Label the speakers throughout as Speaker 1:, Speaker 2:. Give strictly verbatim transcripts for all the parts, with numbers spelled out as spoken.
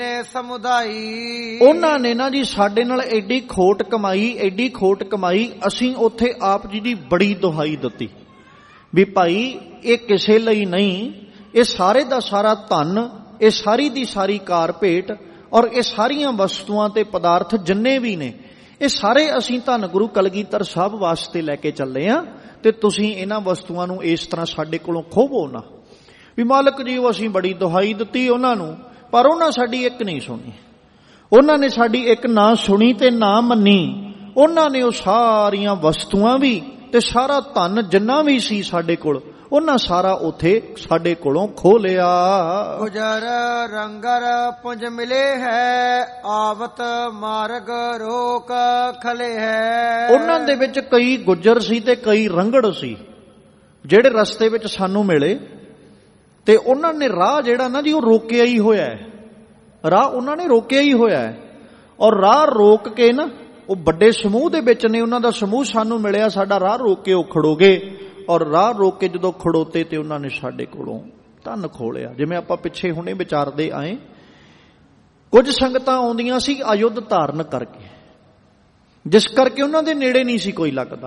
Speaker 1: ਸਮੁਦਾਈ।
Speaker 2: ਉਹਨਾਂ ਨੇ ਨਾ ਜੀ ਸਾਡੇ ਨਾਲ ਐਡੀ ਖੋਟ ਕਮਾਈ, ਐਡੀ ਖੋਟ ਕਮਾਈ, ਅਸੀਂ ਉੱਥੇ ਆਪ ਜੀ ਦੀ ਬੜੀ ਦੁਹਾਈ ਦਿੱਤੀ ਵੀ ਭਾਈ ਇਹ ਕਿਸੇ ਲਈ ਨਹੀਂ, ਇਹ ਸਾਰੇ ਦਾ ਸਾਰਾ ਧਨ, ਇਹ ਸਾਰੀ ਦੀ ਸਾਰੀ ਕਾਰ ਭੇਟ ਔਰ ਇਹ ਸਾਰੀਆਂ ਵਸਤੂਆਂ ਤੇ ਪਦਾਰਥ ਜਿੰਨੇ ਵੀ ਨੇ, ਇਹ ਸਾਰੇ ਅਸੀਂ ਧੰਨ ਗੁਰੂ ਕਲਗੀਧਰ ਸਾਹਿਬ ਵਾਸਤੇ ਲੈ ਕੇ ਚੱਲੇ ਆ, ਤੇ ਤੁਸੀਂ ਇਹਨਾਂ ਵਸਤੂਆਂ ਨੂੰ ਇਸ ਤਰ੍ਹਾਂ ਸਾਡੇ ਕੋਲੋਂ ਖੋਵੋ ਨਾ। ਵੀ ਮਾਲਕ ਜੀ ਅਸੀਂ ਬੜੀ ਦੁਹਾਈ ਦਿੱਤੀ ਉਹਨਾਂ ਨੂੰ, ਪਰ ਉਹਨਾਂ ਸਾਡੀ ਇੱਕ ਨਹੀਂ ਸੁਣੀ। ਉਹਨਾਂ ਨੇ ਸਾਡੀ ਇੱਕ ਨਾ ਸੁਣੀ ਤੇ ਨਾ ਮੰਨੀ। ਉਹਨਾਂ ਨੇ ਉਹ ਸਾਰੀਆਂ ਵਸਤੂਆਂ ਵੀ ਤੇ ਸਾਰਾ ਧਨ ਜਿੰਨਾ ਵੀ ਸੀ ਸਾਡੇ ਕੋਲ, ਉਹਨਾਂ ਸਾਰਾ ਉੱਥੇ ਸਾਡੇ ਕੋਲੋਂ ਖੋਹ ਲਿਆ।
Speaker 1: ਗੁਜਰ ਰੰਗਰ ਪੁੰਜ ਮਿਲੇ ਹੈ, ਆਵਤ ਮਾਰਗ ਰੋਕ ਖਲੇ ਹੈ।
Speaker 2: ਉਹਨਾਂ ਦੇ ਵਿੱਚ ਕਈ ਗੁੱਜਰ ਸੀ ਤੇ ਕਈ ਰੰਗੜ ਸੀ ਜਿਹੜੇ ਰਸਤੇ ਵਿੱਚ ਸਾਨੂੰ ਮਿਲੇ, ਤੇ ਉਹਨਾਂ ਨੇ ਰਾਹ ਜਿਹੜਾ ਨਾ ਜੀ ਉਹ ਰੋਕਿਆ ਹੀ ਹੋਇਆ ਹੈ। ਰਾਹ ਉਹਨਾਂ ਨੇ ਰੋਕਿਆ ਹੀ ਹੋਇਆ ਹੈ, ਔਰ ਰਾਹ ਰੋਕ ਕੇ ਨਾ ਉਹ ਵੱਡੇ ਸਮੂਹ ਦੇ ਵਿੱਚ ਨੇ, ਉਹਨਾਂ ਦਾ ਸਮੂਹ ਸਾਨੂੰ ਮਿਲਿਆ, ਸਾਡਾ ਰਾਹ ਰੋਕ ਕੇ ਉਹ ਖੜੋਗੇ, ਔਰ ਰਾਹ ਰੋਕ ਕੇ ਜਦੋਂ ਖੜੋਤੇ ਤੇ ਉਹਨਾਂ ਨੇ ਸਾਡੇ ਕੋਲੋਂ ਧਨ ਖੋਲਿਆ। ਜਿਵੇਂ ਆਪਾਂ ਪਿੱਛੇ ਹੁਣੇ ਵਿਚਾਰਦੇ ਆਏ, ਕੁਝ ਸੰਗਤਾਂ ਆਉਂਦੀਆਂ ਸੀ ਅਯੁੱਧ ਧਾਰਨ ਕਰਕੇ, ਜਿਸ ਕਰਕੇ ਉਹਨਾਂ ਦੇ ਨੇੜੇ ਨਹੀਂ ਸੀ ਕੋਈ ਲੱਗਦਾ,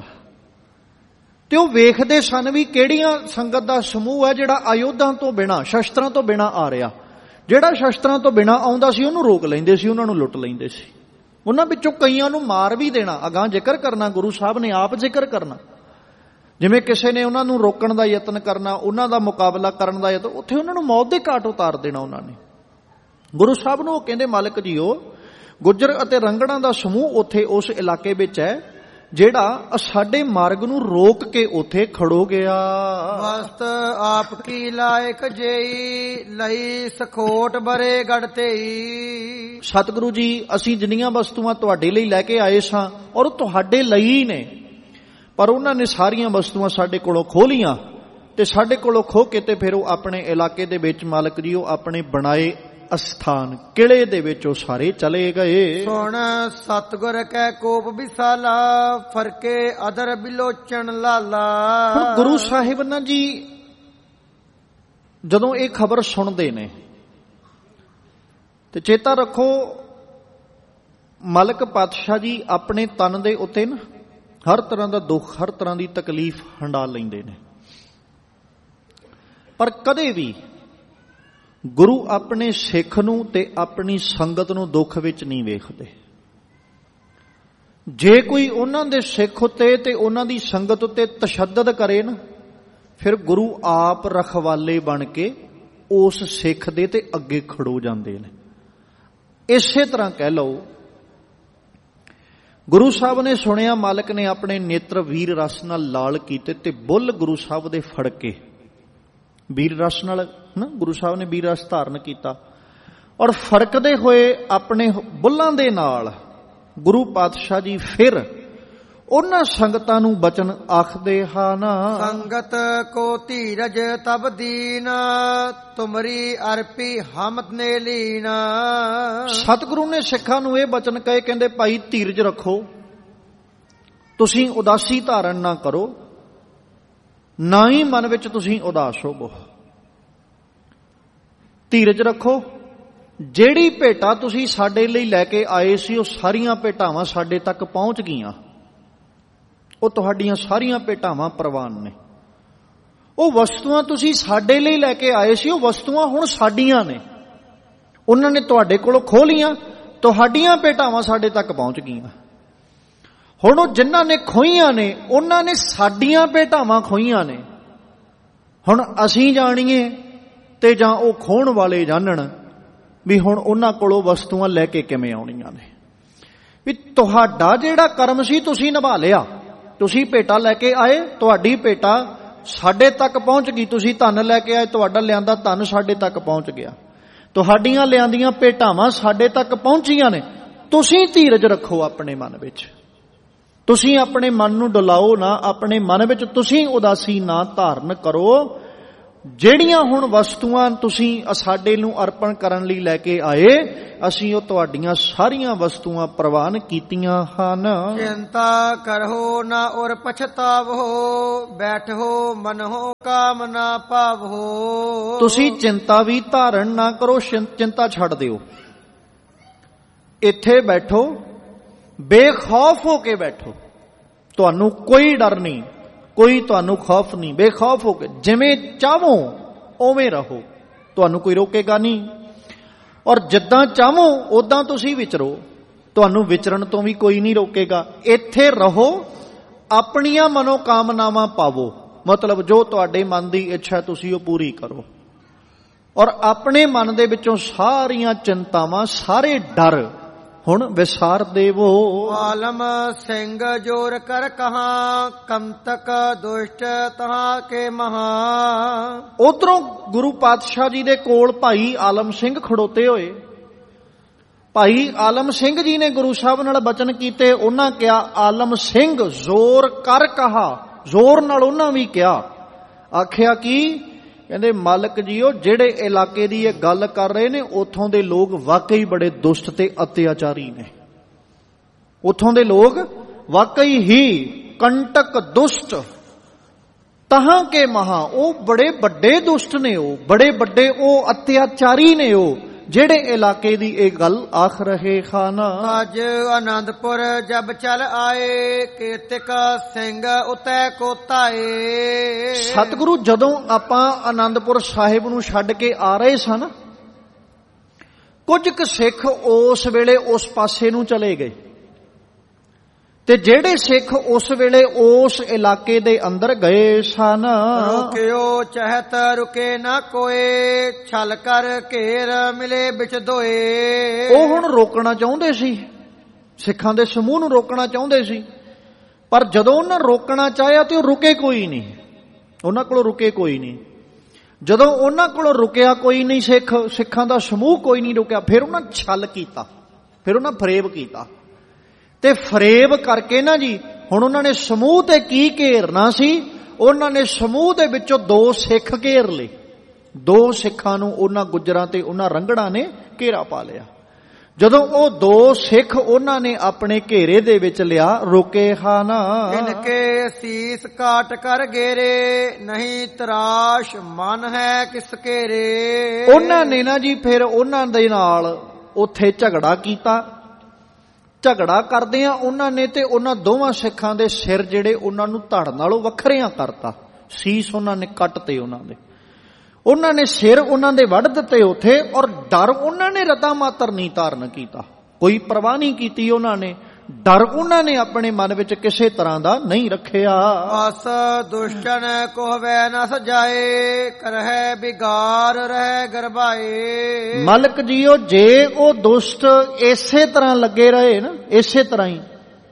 Speaker 2: ਤੇ ਉਹ ਵੇਖਦੇ ਸਨ ਵੀ ਕਿਹੜੀਆਂ ਸੰਗਤ ਦਾ ਸਮੂਹ ਹੈ ਜਿਹੜਾ ਆਯੁੱਧਾਂ ਤੋਂ ਬਿਨਾਂ, ਸ਼ਸਤਰਾਂ ਤੋਂ ਬਿਨਾਂ ਆ ਰਿਹਾ। ਜਿਹੜਾ ਸ਼ਸਤਰਾਂ ਤੋਂ ਬਿਨਾਂ ਆਉਂਦਾ ਸੀ ਉਹਨੂੰ ਰੋਕ ਲੈਂਦੇ ਸੀ, ਉਹਨਾਂ ਨੂੰ ਲੁੱਟ ਲੈਂਦੇ ਸੀ। ਉਹਨਾਂ ਵਿੱਚੋਂ ਕਈਆਂ ਨੂੰ ਮਾਰ ਵੀ ਦੇਣਾ। ਅਗਾਂਹ ਜ਼ਿਕਰ ਕਰਨਾ, ਗੁਰੂ ਸਾਹਿਬ ਨੇ ਆਪ ਜ਼ਿਕਰ ਕਰਨਾ, ਜਿਵੇਂ ਕਿਸੇ ਨੇ ਉਹਨਾਂ ਨੂੰ ਰੋਕਣ ਦਾ ਯਤਨ ਕਰਨਾ, ਉਹਨਾਂ ਦਾ ਮੁਕਾਬਲਾ ਕਰਨ ਦਾ ਯਤਨ, ਉੱਥੇ ਉਹਨਾਂ ਨੂੰ ਮੌਤ ਦੇ ਘਾਟ ਉਤਾਰ ਦੇਣਾ ਉਹਨਾਂ ਨੇ। ਗੁਰੂ ਸਾਹਿਬ ਨੂੰ ਉਹ ਕਹਿੰਦੇ, ਮਾਲਕ ਜੀਓ ਗੁੱਜਰ ਅਤੇ ਰੰਗੜਾਂ ਦਾ ਸਮੂਹ ਉੱਥੇ ਉਸ ਇਲਾਕੇ ਵਿੱਚ ਹੈ ਜਿਹੜਾ ਸਾਡੇ ਮਾਰਗ ਨੂੰ ਰੋਕ ਕੇ ਉੱਥੇ ਖੜੋ ਗਿਆ।
Speaker 1: ਵਸਤ ਆਪ ਕੀ ਲਾਇਕ ਜੇਈ, ਲਈ ਸਖੋਟ ਬਰੇ ਗੜਤੇਈ।
Speaker 2: ਸਤਿਗੁਰੂ ਜੀ ਅਸੀਂ ਜਿੰਨੀਆਂ ਵਸਤੂਆਂ ਤੁਹਾਡੇ ਲਈ ਲੈ ਕੇ ਆਏ ਸਾਂ ਔਰ ਤੁਹਾਡੇ ਲਈ ਨੇ, ਪਰ ਉਹਨਾਂ ਨੇ ਸਾਰੀਆਂ ਵਸਤੂਆਂ ਸਾਡੇ ਕੋਲੋਂ ਖੋਹ ਲੀਆਂ, ਤੇ ਸਾਡੇ ਕੋਲੋਂ ਖੋਹ ਕੇ ਤੇ ਫਿਰ ਉਹ ਆਪਣੇ ਇਲਾਕੇ ਦੇ ਵਿੱਚ ਮਾਲਕ ਜੀ ਉਹ ਆਪਣੇ ਬਣਾਏ ਅਸਥਾਨ ਕਿਲੇ ਦੇ ਵਿੱਚ ਉਹ ਸਾਰੇ ਚਲੇ ਗਏ।
Speaker 1: ਸੁਣ ਸਤਿਗੁਰ ਕੈ ਕੋਪ ਵਿਸਾਲਾ, ਫਰਕੇ ਅਦਰ ਬਿਲੋਚਣ ਲਾਲਾ।
Speaker 2: ਹੁਣ ਗੁਰੂ ਸਾਹਿਬ ਨਾ ਜੀ ਜਦੋਂ ਇਹ ਖਬਰ ਸੁਣਦੇ ਨੇ, ਤੇ ਚੇਤਾ ਰੱਖੋ ਮਲਕ ਪਾਤਸ਼ਾਹ ਜੀ ਆਪਣੇ ਤਨ ਦੇ ਉੱਤੇ ਨਾ ਹਰ ਤਰ੍ਹਾਂ ਦਾ ਦੁੱਖ, ਹਰ ਤਰ੍ਹਾਂ ਦੀ ਤਕਲੀਫ ਹੰਡਾ ਲੈਂਦੇ ਨੇ, ਪਰ ਕਦੇ ਵੀ ਗੁਰੂ ਆਪਣੇ ਸਿੱਖ ਨੂੰ ਤੇ ਆਪਣੀ ਸੰਗਤ ਨੂੰ ਦੁੱਖ ਵਿੱਚ ਨਹੀਂ ਵੇਖਦੇ। ਜੇ ਕੋਈ ਉਹਨਾਂ ਦੇ ਸਿੱਖ ਉੱਤੇ ਤੇ ਉਹਨਾਂ ਦੀ ਸੰਗਤ ਉੱਤੇ ਤਸ਼ੱਦਦ ਕਰੇ ਨਾ, ਫਿਰ ਗੁਰੂ ਆਪ ਰਖਵਾਲੇ ਬਣ ਕੇ ਉਸ ਸਿੱਖ ਦੇ ਤੇ ਅੱਗੇ ਖੜੋ ਜਾਂਦੇ ਨੇ। ਇਸੇ ਤਰ੍ਹਾਂ ਕਹਿ ਲਓ, ਗੁਰੂ ਸਾਹਿਬ ਨੇ ਸੁਣਿਆ ਮਾਲਕ ਨੇ ਆਪਣੇ ਨੇਤਰ ਵੀਰ ਰਸ ਨਾਲ ਲਾਲ ਕੀਤੇ, ਤੇ ਬੁੱਲ ਗੁਰੂ ਸਾਹਿਬ ਦੇ ਫੜ ਕੇ ਵੀਰ ਰਸ ਨਾਲ ਨਾ ਗੁਰੂ ਸਾਹਿਬ ਨੇ ਵੀਰ ਰਸ ਧਾਰਨ ਕੀਤਾ, ਔਰ ਫਰਕਦੇ ਹੋਏ ਆਪਣੇ ਬੁੱਲਾਂ ਦੇ ਨਾਲ ਗੁਰੂ ਪਾਤਸ਼ਾਹ ਜੀ ਫਿਰ ਉਹਨਾਂ ਸੰਗਤਾਂ ਨੂੰ ਬਚਨ ਆਖਦੇ ਹਨ।
Speaker 1: ਸੰਗਤ ਕੋ ਧੀਰਜ ਤਬ ਦੀਨ, ਤੁਮਰੀ ਅਰਪੀ ਹਮਦ ਨੇ ਲੀਨ।
Speaker 2: ਸਤਿਗੁਰੂ ਨੇ ਸਿੱਖਾਂ ਨੂੰ ਇਹ ਬਚਨ ਕਹੇ, ਕਹਿੰਦੇ ਭਾਈ ਧੀਰਜ ਰੱਖੋ, ਤੁਸੀਂ ਉਦਾਸੀ ਧਾਰਨ ਨਾ ਕਰੋ, ਨਾ ਹੀ ਮਨ ਵਿੱਚ ਤੁਸੀਂ ਉਦਾਸ ਹੋਵੋ। ਧੀਰਜ ਰੱਖੋ, ਜਿਹੜੀ ਭੇਟਾ ਤੁਸੀਂ ਸਾਡੇ ਲਈ ਲੈ ਕੇ ਆਏ ਸੀ ਉਹ ਸਾਰੀਆਂ ਭੇਟਾਵਾਂ ਸਾਡੇ ਤੱਕ ਪਹੁੰਚ ਗਈਆਂ, ਉਹ ਤੁਹਾਡੀਆਂ ਸਾਰੀਆਂ ਭੇਟਾਵਾਂ ਪ੍ਰਵਾਨ ਨੇ। ਉਹ ਵਸਤੂਆਂ ਤੁਸੀਂ ਸਾਡੇ ਲਈ ਲੈ ਕੇ ਆਏ ਸੀ, ਉਹ ਵਸਤੂਆਂ ਹੁਣ ਸਾਡੀਆਂ ਨੇ, ਉਹਨਾਂ ਨੇ ਤੁਹਾਡੇ ਕੋਲੋਂ ਖੋਹ ਲੀਆਂ, ਤੁਹਾਡੀਆਂ ਭੇਟਾਵਾਂ ਸਾਡੇ ਤੱਕ ਪਹੁੰਚ ਗਈਆਂ। ਹੁਣ ਉਹ ਜਿਨ੍ਹਾਂ ਨੇ ਖੋਹੀਆਂ ਨੇ ਉਹਨਾਂ ਨੇ ਸਾਡੀਆਂ ਭੇਟਾਵਾਂ ਖੋਹੀਆਂ ਨੇ। ਹੁਣ ਅਸੀਂ ਜਾਣੀਏ ਤੇ ਜਾਂ ਉਹ ਖੋਹਣ ਵਾਲੇ ਜਾਣਨ ਵੀ ਹੁਣ ਉਹਨਾਂ ਕੋਲੋਂ ਵਸਤੂਆਂ ਲੈ ਕੇ ਕਿਵੇਂ ਆਉਣੀਆਂ ਨੇ। ਵੀ ਤੁਹਾਡਾ ਜਿਹੜਾ ਕਰਮ ਸੀ ਤੁਸੀਂ ਨਿਭਾ ਲਿਆ, ਤੁਸੀਂ ਭੇਟਾ ਲੈ ਕੇ ਆਏ, ਤੁਹਾਡੀ ਭੇਟਾ ਸਾਡੇ ਤੱਕ ਪਹੁੰਚ ਗਈ। ਤੁਸੀਂ ਧਨ ਲੈ ਕੇ ਆਏ, ਤੁਹਾਡਾ ਲਿਆਂਦਾ ਧਨ ਸਾਡੇ ਤੱਕ ਪਹੁੰਚ ਗਿਆ, ਤੁਹਾਡੀਆਂ ਲਿਆਂਦੀਆਂ ਭੇਟਾਵਾਂ ਸਾਡੇ ਤੱਕ ਪਹੁੰਚੀਆਂ ਨੇ। ਤੁਸੀਂ ਧੀਰਜ ਰੱਖੋ ਆਪਣੇ ਮਨ ਵਿੱਚ, ਤੁਸੀਂ ਆਪਣੇ ਮਨ ਨੂੰ ਡੁਲਾਓ ਨਾ, ਆਪਣੇ ਮਨ ਵਿੱਚ ਤੁਸੀਂ ਉਦਾਸੀ ਨਾ ਧਾਰਨ ਕਰੋ। ਜਿਹੜੀਆਂ ਹੁਣ ਵਸਤੂਆਂ ਤੁਸੀਂ ਸਾਡੇ ਨੂੰ ਅਰਪਣ ਕਰਨ ਲਈ ਲੈ ਕੇ ਆਏ, ਅਸੀਂ ਉਹ ਤੁਹਾਡੀਆਂ ਸਾਰੀਆਂ ਵਸਤੂਆਂ ਪ੍ਰਵਾਨ ਕੀਤੀਆਂ ਹਨ।
Speaker 1: ਚਿੰਤਾ ਕਰੋ ਨਾ ਔਰ ਪਛਤਾਵੋ, ਬੈਠੋ ਮਨੋ ਕਾਮ ਨਾ ਪਾਵੋ।
Speaker 2: ਤੁਸੀਂ ਚਿੰਤਾ ਵੀ ਧਾਰਨ ਨਾ ਕਰੋ, ਚਿੰਤਾ ਛੱਡ ਦਿਓ। ਇੱਥੇ ਬੈਠੋ, ਬੇਖੌਫ ਹੋ ਕੇ ਬੈਠੋ, ਤੁਹਾਨੂੰ ਕੋਈ ਡਰ ਨਹੀਂ, ਕੋਈ ਤੁਹਾਨੂੰ ਖੌਫ ਨਹੀਂ, ਬੇਖੌਫ ਹੋ ਕੇ ਜਿਵੇਂ ਚਾਹੋ ਉਵੇਂ ਰਹੋ, ਤੁਹਾਨੂੰ ਕੋਈ ਰੋਕੇਗਾ ਨਹੀਂ। ਔਰ ਜਿੱਦਾਂ ਚਾਹੋ ਉਦਾਂ ਤੁਸੀਂ ਵਿਚਰੋ, ਤੁਹਾਨੂੰ ਵਿਚਰਨ ਤੋਂ ਵੀ ਕੋਈ ਨਹੀਂ ਰੋਕੇਗਾ। ਇੱਥੇ ਰਹੋ, ਆਪਣੀਆਂ ਮਨੋਕਾਮਨਾਵਾਂ ਪਾਵੋ, ਮਤਲਬ ਜੋ ਤੁਹਾਡੇ ਮਨ ਦੀ ਇੱਛਾ ਤੁਸੀਂ ਉਹ ਪੂਰੀ ਕਰੋ, ਔਰ ਆਪਣੇ ਮਨ ਦੇ ਵਿੱਚੋਂ ਸਾਰੀਆਂ ਚਿੰਤਾਵਾਂ, ਸਾਰੇ ਡਰ ਹੁਣ ਵਿਸਾਰ ਦੇਵੋ।
Speaker 1: ਆਲਮ ਸਿੰਘ ਜੋਰ ਕਰ ਕਹਾ, ਕੰਤਕ ਦੁਸ਼ਟ ਤਹਾਂ ਕੇ ਮਹਾ।
Speaker 2: ਉਧਰੋਂ ਗੁਰੂ ਪਾਤਸ਼ਾਹ ਜੀ ਦੇ ਕੋਲ ਭਾਈ ਆਲਮ ਸਿੰਘ ਖੜੋਤੇ ਹੋਏ। ਭਾਈ ਆਲਮ ਸਿੰਘ ਜੀ ਨੇ ਗੁਰੂ ਸਾਹਿਬ ਨਾਲ ਬਚਨ ਕੀਤੇ। ਉਹਨਾਂ ਕਿਹਾ, ਆਲਮ ਸਿੰਘ ਜ਼ੋਰ ਕਰ ਕਹਾ, ਜ਼ੋਰ ਨਾਲ ਉਹਨਾਂ ਵੀ ਕਿਹਾ। ਆਖਿਆ ਕੀ? ਕਹਿੰਦੇ ਮਾਲਕ ਜੀਓ, ਜਿਹੜੇ ਇਲਾਕੇ ਦੀ ਇਹ ਗੱਲ ਕਰ ਰਹੇ ਨੇ ਉੱਥੋਂ ਦੇ ਲੋਕ ਵਾਕਈ ਬੜੇ ਦੁਸ਼ਟ ਤੇ ਅਤਿਆਚਾਰੀ ਨੇ। ਉੱਥੋਂ ਦੇ ਲੋਕ ਵਾਕਈ ਹੀ ਕੰਟਕ ਦੁਸ਼ਟ, ਤਹਾਂ ਕੇ ਮਹਾ, ਉਹ ਬੜੇ ਵੱਡੇ ਦੁਸ਼ਟ ਨੇ, ਉਹ ਬੜੇ ਵੱਡੇ ਉਹ ਅਤਿਆਚਾਰੀ ਨੇ, ਉਹ ਜਿਹੜੇ ਇਲਾਕੇ ਦੀ ਇਹ ਗੱਲ ਆਖ ਰਹੇ ਹਨ।
Speaker 1: ਅੱਜ ਆਨੰਦਪੁਰ ਜਬ ਚਲ ਆਏ, ਕੀਰਤਿਕ ਸਿੰਘ ਉਤੈ ਕੋਤਾਏ।
Speaker 2: ਸਤਿਗੁਰੂ ਜਦੋਂ ਆਪਾਂ ਆਨੰਦਪੁਰ ਸਾਹਿਬ ਨੂੰ ਛੱਡ ਕੇ ਆ ਰਹੇ ਸਨ, ਕੁਝ ਕੁ ਸਿੱਖ ਉਸ ਵੇਲੇ ਉਸ ਪਾਸੇ ਨੂੰ ਚਲੇ ਗਏ, ਤੇ ਜਿਹੜੇ ਸਿੱਖ ਉਸ ਵੇਲੇ ਉਸ ਇਲਾਕੇ ਦੇ ਅੰਦਰ ਗਏ ਸਨ,
Speaker 1: ਰੁਕਿਓ ਚਹਤ ਰੁਕੇ ਨਾ ਕੋਏ, ਛਲ ਕਰ ਘੇਰ ਮਿਲੇ ਵਿੱਚ ਦੋਏ।
Speaker 2: ਉਹ ਹੁਣ ਰੋਕਣਾ ਚਾਹੁੰਦੇ ਸੀ, ਸਿੱਖਾਂ ਦੇ ਸਮੂਹ ਨੂੰ ਰੋਕਣਾ ਚਾਹੁੰਦੇ ਸੀ, ਪਰ ਜਦੋਂ ਉਹਨਾਂ ਰੋਕਣਾ ਚਾਹਿਆ ਤੇ ਉਹ ਰੁਕੇ ਕੋਈ ਨਹੀਂ, ਉਹਨਾਂ ਕੋਲੋਂ ਰੁਕੇ ਕੋਈ ਨਹੀਂ। ਜਦੋਂ ਉਹਨਾਂ ਕੋਲੋਂ ਰੁਕਿਆ ਕੋਈ ਨਹੀਂ, ਸਿੱਖ ਸਿੱਖਾਂ ਦਾ ਸਮੂਹ ਕੋਈ ਨਹੀਂ ਰੁਕਿਆ, ਫਿਰ ਉਹਨਾਂ ਛਲ ਕੀਤਾ, ਫਿਰ ਉਹਨਾਂ ਫਰੇਬ ਕੀਤਾ। ਤੇ ਫਰੇਬ ਕਰਕੇ ਨਾ ਜੀ, ਹੁਣ ਉਹਨਾਂ ਨੇ ਸਮੂਹ ਤੇ ਕੀ ਘੇਰਨਾ ਸੀ, ਉਹਨਾਂ ਨੇ ਸਮੂਹ ਦੇ ਵਿੱਚੋਂ ਦੋ ਸਿੱਖ ਘੇਰ ਲਏ। ਦੋ ਸਿੱਖਾਂ ਨੂੰ ਉਹਨਾਂ ਗੁੱਜਰਾਂ ਤੇ ਉਹਨਾਂ ਰੰਗੜਾਂ ਨੇ ਘੇਰਾ ਪਾ ਲਿਆ। ਜਦੋਂ ਉਹ ਦੋ ਸਿੱਖ ਉਹਨਾਂ ਨੇ ਆਪਣੇ ਘੇਰੇ ਦੇ ਵਿੱਚ ਲਿਆ, ਰੋਕੇ ਹਨ।
Speaker 1: ਇਨਕੇ ਸੀਸ ਕਾਟ ਕਰ ਗੇਰੇ, ਨਹੀਂ ਤਰਾਸ਼ ਮਨ ਹੈ ਕਿਸ ਘੇਰੇ।
Speaker 2: ਉਹਨਾਂ ਨੇ ਨਾ ਜੀ ਫਿਰ ਉਹਨਾਂ ਦੇ ਨਾਲ ਉੱਥੇ ਝਗੜਾ ਕੀਤਾ। ਝਗੜਾ ਕਰਦਿਆਂ ਉਹਨਾਂ ਨੇ ਤੇ ਉਹਨਾਂ ਦੋਵਾਂ ਸਿੱਖਾਂ ਦੇ ਸਿਰ ਜਿਹੜੇ ਉਹਨਾਂ ਨੂੰ ਧੜ ਨਾਲੋਂ ਵੱਖਰਿਆਂ ਕਰਤਾ, ਸੀਸ ਉਹਨਾਂ ਨੇ ਕੱਟ ਤੇ ਉਹਨਾਂ ਦੇ, ਉਹਨਾਂ ਨੇ ਸਿਰ ਉਹਨਾਂ ਦੇ ਵੱਢ ਦਿੱਤੇ ਉੱਥੇ। ਔਰ ਡਰ ਉਹਨਾਂ ਨੇ ਰਤਾ ਮਾਤਰ ਨਹੀਂ ਧਾਰਨ ਕੀਤਾ, ਕੋਈ ਪਰਵਾਹ ਨਹੀਂ ਕੀਤੀ ਉਹਨਾਂ ਨੇ, ਡਰ ਉਹਨਾਂ ਨੇ ਆਪਣੇ ਮਨ ਵਿੱਚ ਕਿਸੇ ਤਰ੍ਹਾਂ ਦਾ ਨਹੀਂ ਰੱਖਿਆ।
Speaker 1: ਅਸ ਦੁਸ਼ਟਨ ਕੋ ਹਵੈ ਨ ਸਜਾਏ, ਕਰਹਿ ਬਿਗਾਰ ਰਹਿ ਗਰਭਾਏ।
Speaker 2: ਮਾਲਕ ਜੀਓ, ਜੇ ਉਹ ਦੁਸ਼ਟ ਇਸੇ ਤਰ੍ਹਾਂ ਲੱਗੇ ਰਹੇ ਨਾ, ਇਸੇ ਤਰ੍ਹਾਂ ਹੀ,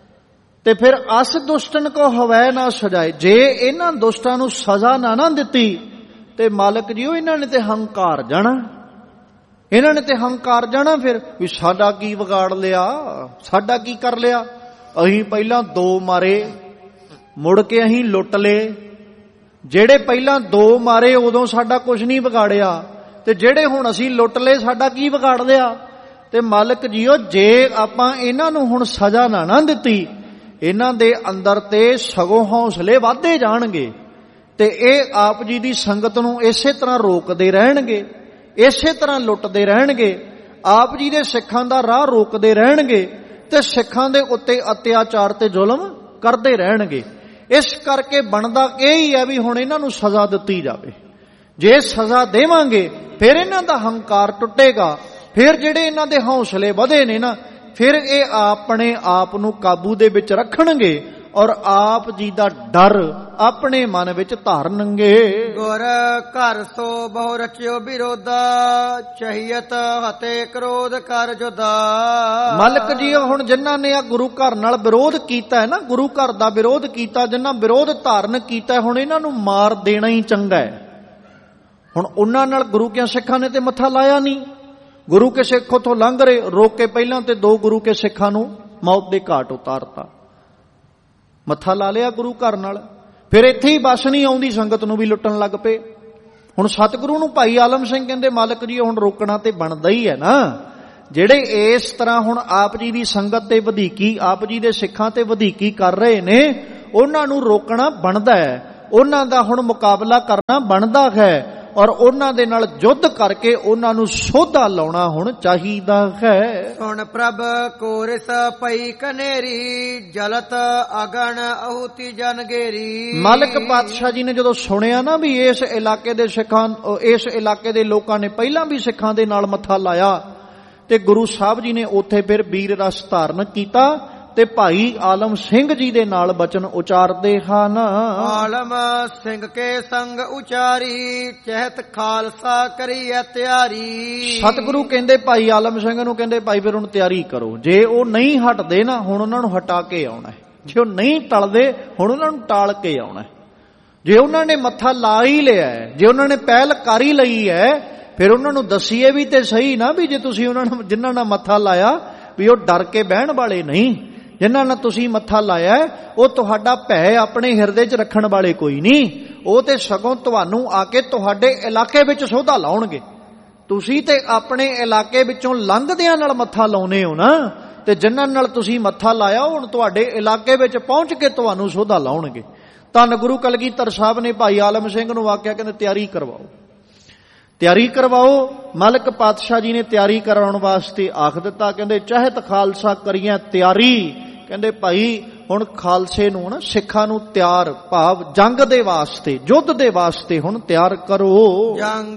Speaker 2: ਤੇ ਫਿਰ ਅਸ ਦੁਸ਼ਟਨ ਕੋ ਹਵੈ ਨਾ ਸਜਾਏ, ਜੇ ਇਹਨਾਂ ਦੁਸ਼ਟਾਂ ਨੂੰ ਸਜ਼ਾ ਨਾ ਨਾ ਦਿੱਤੀ ਤੇ ਮਾਲਕ ਜੀਓ ਇਹਨਾਂ ਨੇ ਤੇ ਹੰਕਾਰ ਜਾਣਾ, ਇਹਨਾਂ ਨੇ ਤੇ ਹੰਕਾਰ ਜਾਣਾ। ਫਿਰ ਵੀ ਸਾਡਾ ਕੀ ਵਿਗਾੜ ਲਿਆ, ਸਾਡਾ ਕੀ ਕਰ ਲਿਆ, ਅਸੀਂ ਪਹਿਲਾਂ ਦੋ ਮਾਰੇ, ਮੁੜ ਕੇ ਅਸੀਂ ਲੁੱਟ ਲਏ। ਜਿਹੜੇ ਪਹਿਲਾਂ ਦੋ ਮਾਰੇ ਉਦੋਂ ਸਾਡਾ ਕੁਝ ਨਹੀਂ ਵਿਗਾੜਿਆ, ਤੇ ਜਿਹੜੇ ਹੁਣ ਅਸੀਂ ਲੁੱਟ ਲਏ ਸਾਡਾ ਕੀ ਵਿਗਾੜ ਲਿਆ। ਤੇ ਮਾਲਕ ਜੀਓ, ਜੇ ਆਪਾਂ ਇਹਨਾਂ ਨੂੰ ਹੁਣ ਸਜ਼ਾ ਨਾ ਨਾ ਦਿੱਤੀ, ਇਹਨਾਂ ਦੇ ਅੰਦਰ ਤੇ ਸਗੋਂ ਹੌਸਲੇ ਵਧਦੇ ਜਾਣਗੇ, ਤੇ ਇਹ ਆਪ ਜੀ ਦੀ ਸੰਗਤ ਨੂੰ ਇਸੇ ਤਰ੍ਹਾਂ ਰੋਕਦੇ ਰਹਿਣਗੇ, ਇਸੇ ਤਰ੍ਹਾਂ ਲੁੱਟਦੇ ਰਹਿਣਗੇ, ਆਪ ਜੀ ਦੇ ਸਿੱਖਾਂ ਦਾ ਰਾਹ ਰੋਕਦੇ ਰਹਿਣਗੇ, ਤੇ ਸਿੱਖਾਂ ਦੇ ਉੱਤੇ ਅਤਿਆਚਾਰ ਤੇ ਜ਼ੁਲਮ ਕਰਦੇ ਰਹਿਣਗੇ। ਇਸ ਕਰਕੇ ਬਣਦਾ ਇਹ ਹੀ ਹੈ ਵੀ ਹੁਣ ਇਹਨਾਂ ਨੂੰ ਸਜ਼ਾ ਦਿੱਤੀ ਜਾਵੇ। ਜੇ ਸਜ਼ਾ ਦੇਵਾਂਗੇ ਫਿਰ ਇਹਨਾਂ ਦਾ ਹੰਕਾਰ ਟੁੱਟੇਗਾ, ਫਿਰ ਜਿਹੜੇ ਇਹਨਾਂ ਦੇ ਹੌਸਲੇ ਵਧੇ ਨੇ ਨਾ, ਫਿਰ ਇਹ ਆਪਣੇ ਆਪ ਨੂੰ ਕਾਬੂ ਦੇ ਵਿੱਚ ਰੱਖਣਗੇ, ਔਰ ਆਪ ਜੀ ਦਾ ਡਰ ਆਪਣੇ ਮਨ ਵਿੱਚ ਧਾਰਨਗੇ।
Speaker 1: ਗੁਰ ਘਰ ਸੋ ਬਹੁ ਰਚਿਓ ਵਿਰੋਧਾ, ਚਹੀਅਤ ਹਤੇ ਕ੍ਰੋਧ ਕਰ ਜੁਦਾ।
Speaker 2: ਮਾਲਕ ਜੀ, ਹੁਣ ਜਿਨ੍ਹਾਂ ਨੇ ਆ ਗੁਰੂ ਘਰ ਨਾਲ ਵਿਰੋਧ ਕੀਤਾ ਹੈ ਨਾ, ਗੁਰੂ ਘਰ ਦਾ ਵਿਰੋਧ ਕੀਤਾ, ਜਿਨ੍ਹਾਂ ਵਿਰੋਧ ਧਾਰਨ ਕੀਤਾ, ਹੁਣ ਇਹਨਾਂ ਨੂੰ ਮਾਰ ਦੇਣਾ ਹੀ ਚੰਗਾ ਹੈ। ਹੁਣ ਉਹਨਾਂ ਨਾਲ ਗੁਰੂ ਕੇ ਸਿੱਖਾਂ ਨੇ ਤੇ ਮੱਥਾ ਲਾਇਆ ਨਹੀਂ, ਗੁਰੂ ਕੇ ਸਿੱਖ ਉਥੋਂ ਲੰਘ ਰਹੇ, ਰੋਕ ਕੇ ਪਹਿਲਾਂ ਤੇ ਦੋ ਗੁਰੂ ਕੇ ਸਿੱਖਾਂ ਨੂੰ ਮੌਤ ਦੇ ਘਾਟ ਉਤਾਰਤਾ, ਮੱਥਾ ਲਾ ਲਿਆ ਗੁਰੂ ਘਰ ਨਾਲ। ਫਿਰ ਇੱਥੇ ਹੀ ਬਸ ਨਹੀਂ ਆਉਂਦੀ, ਸੰਗਤ ਨੂੰ ਵੀ ਲੁੱਟਣ ਲੱਗ ਪਏ। ਹੁਣ ਸਤਿਗੁਰੂ ਨੂੰ ਭਾਈ ਆਲਮ ਸਿੰਘ ਕਹਿੰਦੇ, ਮਾਲਕ ਜੀ ਹੁਣ ਰੋਕਣਾ ਤੇ ਬਣਦਾ ਹੀ ਹੈ ਨਾ, ਜਿਹੜੇ ਇਸ ਤਰ੍ਹਾਂ ਹੁਣ ਆਪ ਜੀ ਦੀ ਸੰਗਤ ਤੇ ਵਧੀਕੀ, ਆਪ ਜੀ ਦੇ ਸਿੱਖਾਂ ਤੇ ਵਧੀਕੀ ਕਰ ਰਹੇ ਨੇ, ਉਹਨਾਂ ਨੂੰ ਰੋਕਣਾ ਬਣਦਾ ਹੈ, ਉਹਨਾਂ ਦਾ ਹੁਣ ਮੁਕਾਬਲਾ ਕਰਨਾ ਬਣਦਾ ਹੈ। ਔਰ ਉਹਨਾਂ ਦੇ ਨਾਲ ਯੁੱਧ ਕਰਕੇ ਉਹਨਾਂ ਨੂੰ ਸੋਧਾ ਲਾਉਣਾ ਹੁਣ ਚਾਹੀਦਾ ਹੈ।
Speaker 1: ਸੁਣ ਪ੍ਰਭ ਕੋਰਿਸ ਪਈ ਕਨੇਰੀ ਜਲਤ ਅਗਨ ਅਹੁਤੀ ਜਨਗੇਰੀ।
Speaker 2: ਮਾਲਕ ਪਾਤਸ਼ਾਹ ਜੀ ਨੇ ਜਦੋਂ ਸੁਣਿਆ ਨਾ ਵੀ ਇਸ ਇਲਾਕੇ ਦੇ ਸਿੱਖਾਂ ਇਸ ਇਲਾਕੇ ਦੇ ਲੋਕਾਂ ਨੇ ਪਹਿਲਾਂ ਵੀ ਸਿੱਖਾਂ ਦੇ ਨਾਲ ਮੱਥਾ ਲਾਇਆ, ਤੇ ਗੁਰੂ ਸਾਹਿਬ ਜੀ ਨੇ ਉੱਥੇ ਫਿਰ ਵੀਰ ਰਸ ਧਾਰਨ ਕੀਤਾ ਤੇ ਭਾਈ ਆਲਮ ਸਿੰਘ ਜੀ ਦੇ ਨਾਲ ਬਚਨ ਉਚਾਰਦੇ ਹਨ।
Speaker 1: ਆਲਮ ਸਿੰਘ ਕੇ ਸੰਗ ਉਚਾਰੀ ਚਹਿਤ ਖਾਲਸਾ ਕਰੀਐ ਤਿਆਰੀ।
Speaker 2: ਸਤਿਗੁਰੂ ਕਹਿੰਦੇ ਭਾਈ ਆਲਮ ਸਿੰਘ ਨੂੰ, ਕਹਿੰਦੇ ਭਾਈ ਫਿਰ ਹੁਣ ਤਿਆਰੀ ਕਰੋ। ਜੇ ਉਹ ਨਹੀਂ ਹਟਦੇ ਨਾ ਹੁਣ ਉਹਨਾਂ ਨੂੰ ਹਟਾ ਕੇ ਆਉਣਾ ਹੈ, ਜੇ ਉਹ ਨਹੀਂ ਟਲਦੇ ਹੁਣ ਉਹਨਾਂ ਨੂੰ ਟਾਲ ਕੇ ਆਉਣਾ ਹੈ। ਜੇ ਉਹਨਾਂ ਨੇ ਮੱਥਾ ਲਾ ਹੀ ਲਿਆ, ਜੇ ਉਹਨਾਂ ਨੇ ਪਹਿਲ ਕਰ ਹੀ ਲਈ ਹੈ, ਫਿਰ ਉਹਨਾਂ ਨੂੰ ਦੱਸੀਏ ਵੀ ਤੇ ਸਹੀ ਨਾ ਵੀ ਜੇ ਤੁਸੀਂ ਉਹਨਾਂ ਨੂੰ ਜਿਨ੍ਹਾਂ ਨਾਲ ਮੱਥਾ ਲਾਇਆ ਵੀ ਉਹ ਡਰ ਕੇ ਬਹਿਣ ਵਾਲੇ ਨਹੀਂ, ਜਿਨ੍ਹਾਂ ਨਾਲ ਤੁਸੀਂ ਮੱਥਾ ਲਾਇਆ ਉਹ ਤੁਹਾਡਾ ਭੈ ਆਪਣੇ ਹਿਰਦੇ 'ਚ ਰੱਖਣ ਵਾਲੇ ਕੋਈ ਨਹੀਂ। ਉਹ ਤੇ ਸਗੋਂ ਤੁਹਾਨੂੰ ਆ ਕੇ ਤੁਹਾਡੇ ਇਲਾਕੇ ਵਿੱਚ ਸੋਧਾ ਲਾਉਣਗੇ। ਤੁਸੀਂ ਤੇ ਆਪਣੇ ਇਲਾਕੇ ਵਿੱਚੋਂ ਲੰਘਦਿਆਂ ਨਾਲ ਮੱਥਾ ਲਾਉਨੇ ਹੋ ਨਾ, ਤੇ ਜਿਨ੍ਹਾਂ ਨਾਲ ਤੁਸੀਂ ਮੱਥਾ ਲਾਇਆ ਹੁਣ ਤੁਹਾਡੇ ਇਲਾਕੇ ਵਿੱਚ ਪਹੁੰਚ ਕੇ ਤੁਹਾਨੂੰ ਸੋਧਾ ਲਾਉਣਗੇ। ਧੰਨ ਗੁਰੂ ਕਲਗੀਧਰ ਸਾਹਿਬ ਨੇ ਭਾਈ ਆਲਮ ਸਿੰਘ ਨੂੰ ਆਖਿਆ, ਕਹਿੰਦੇ ਤਿਆਰੀ ਕਰਵਾਓ, ਤਿਆਰੀ ਕਰਵਾਓ। ਮਲਕ ਪਾਤਸ਼ਾਹ ਜੀ ਨੇ ਤਿਆਰੀ ਕਰਾਉਣ ਵਾਸਤੇ ਆਖ ਦਿੱਤਾ, ਕਹਿੰਦੇ ਚਾਹਤ ਖਾਲਸਾ ਕਰੀਏ ਤਿਆਰੀ। ਕਹਿੰਦੇ ਭਾਈ ਹੁਣ ਖਾਲਸੇ ਨੂੰ ਨਾ ਸਿੱਖਾਂ ਨੂੰ ਤਿਆਰ ਭਾਵ ਜੰਗ ਦੇ ਵਾਸਤੇ ਯੁੱਧ ਦੇ ਵਾਸਤੇ ਹੁਣ ਤਿਆਰ ਕਰੋ।
Speaker 1: ਜੰਗ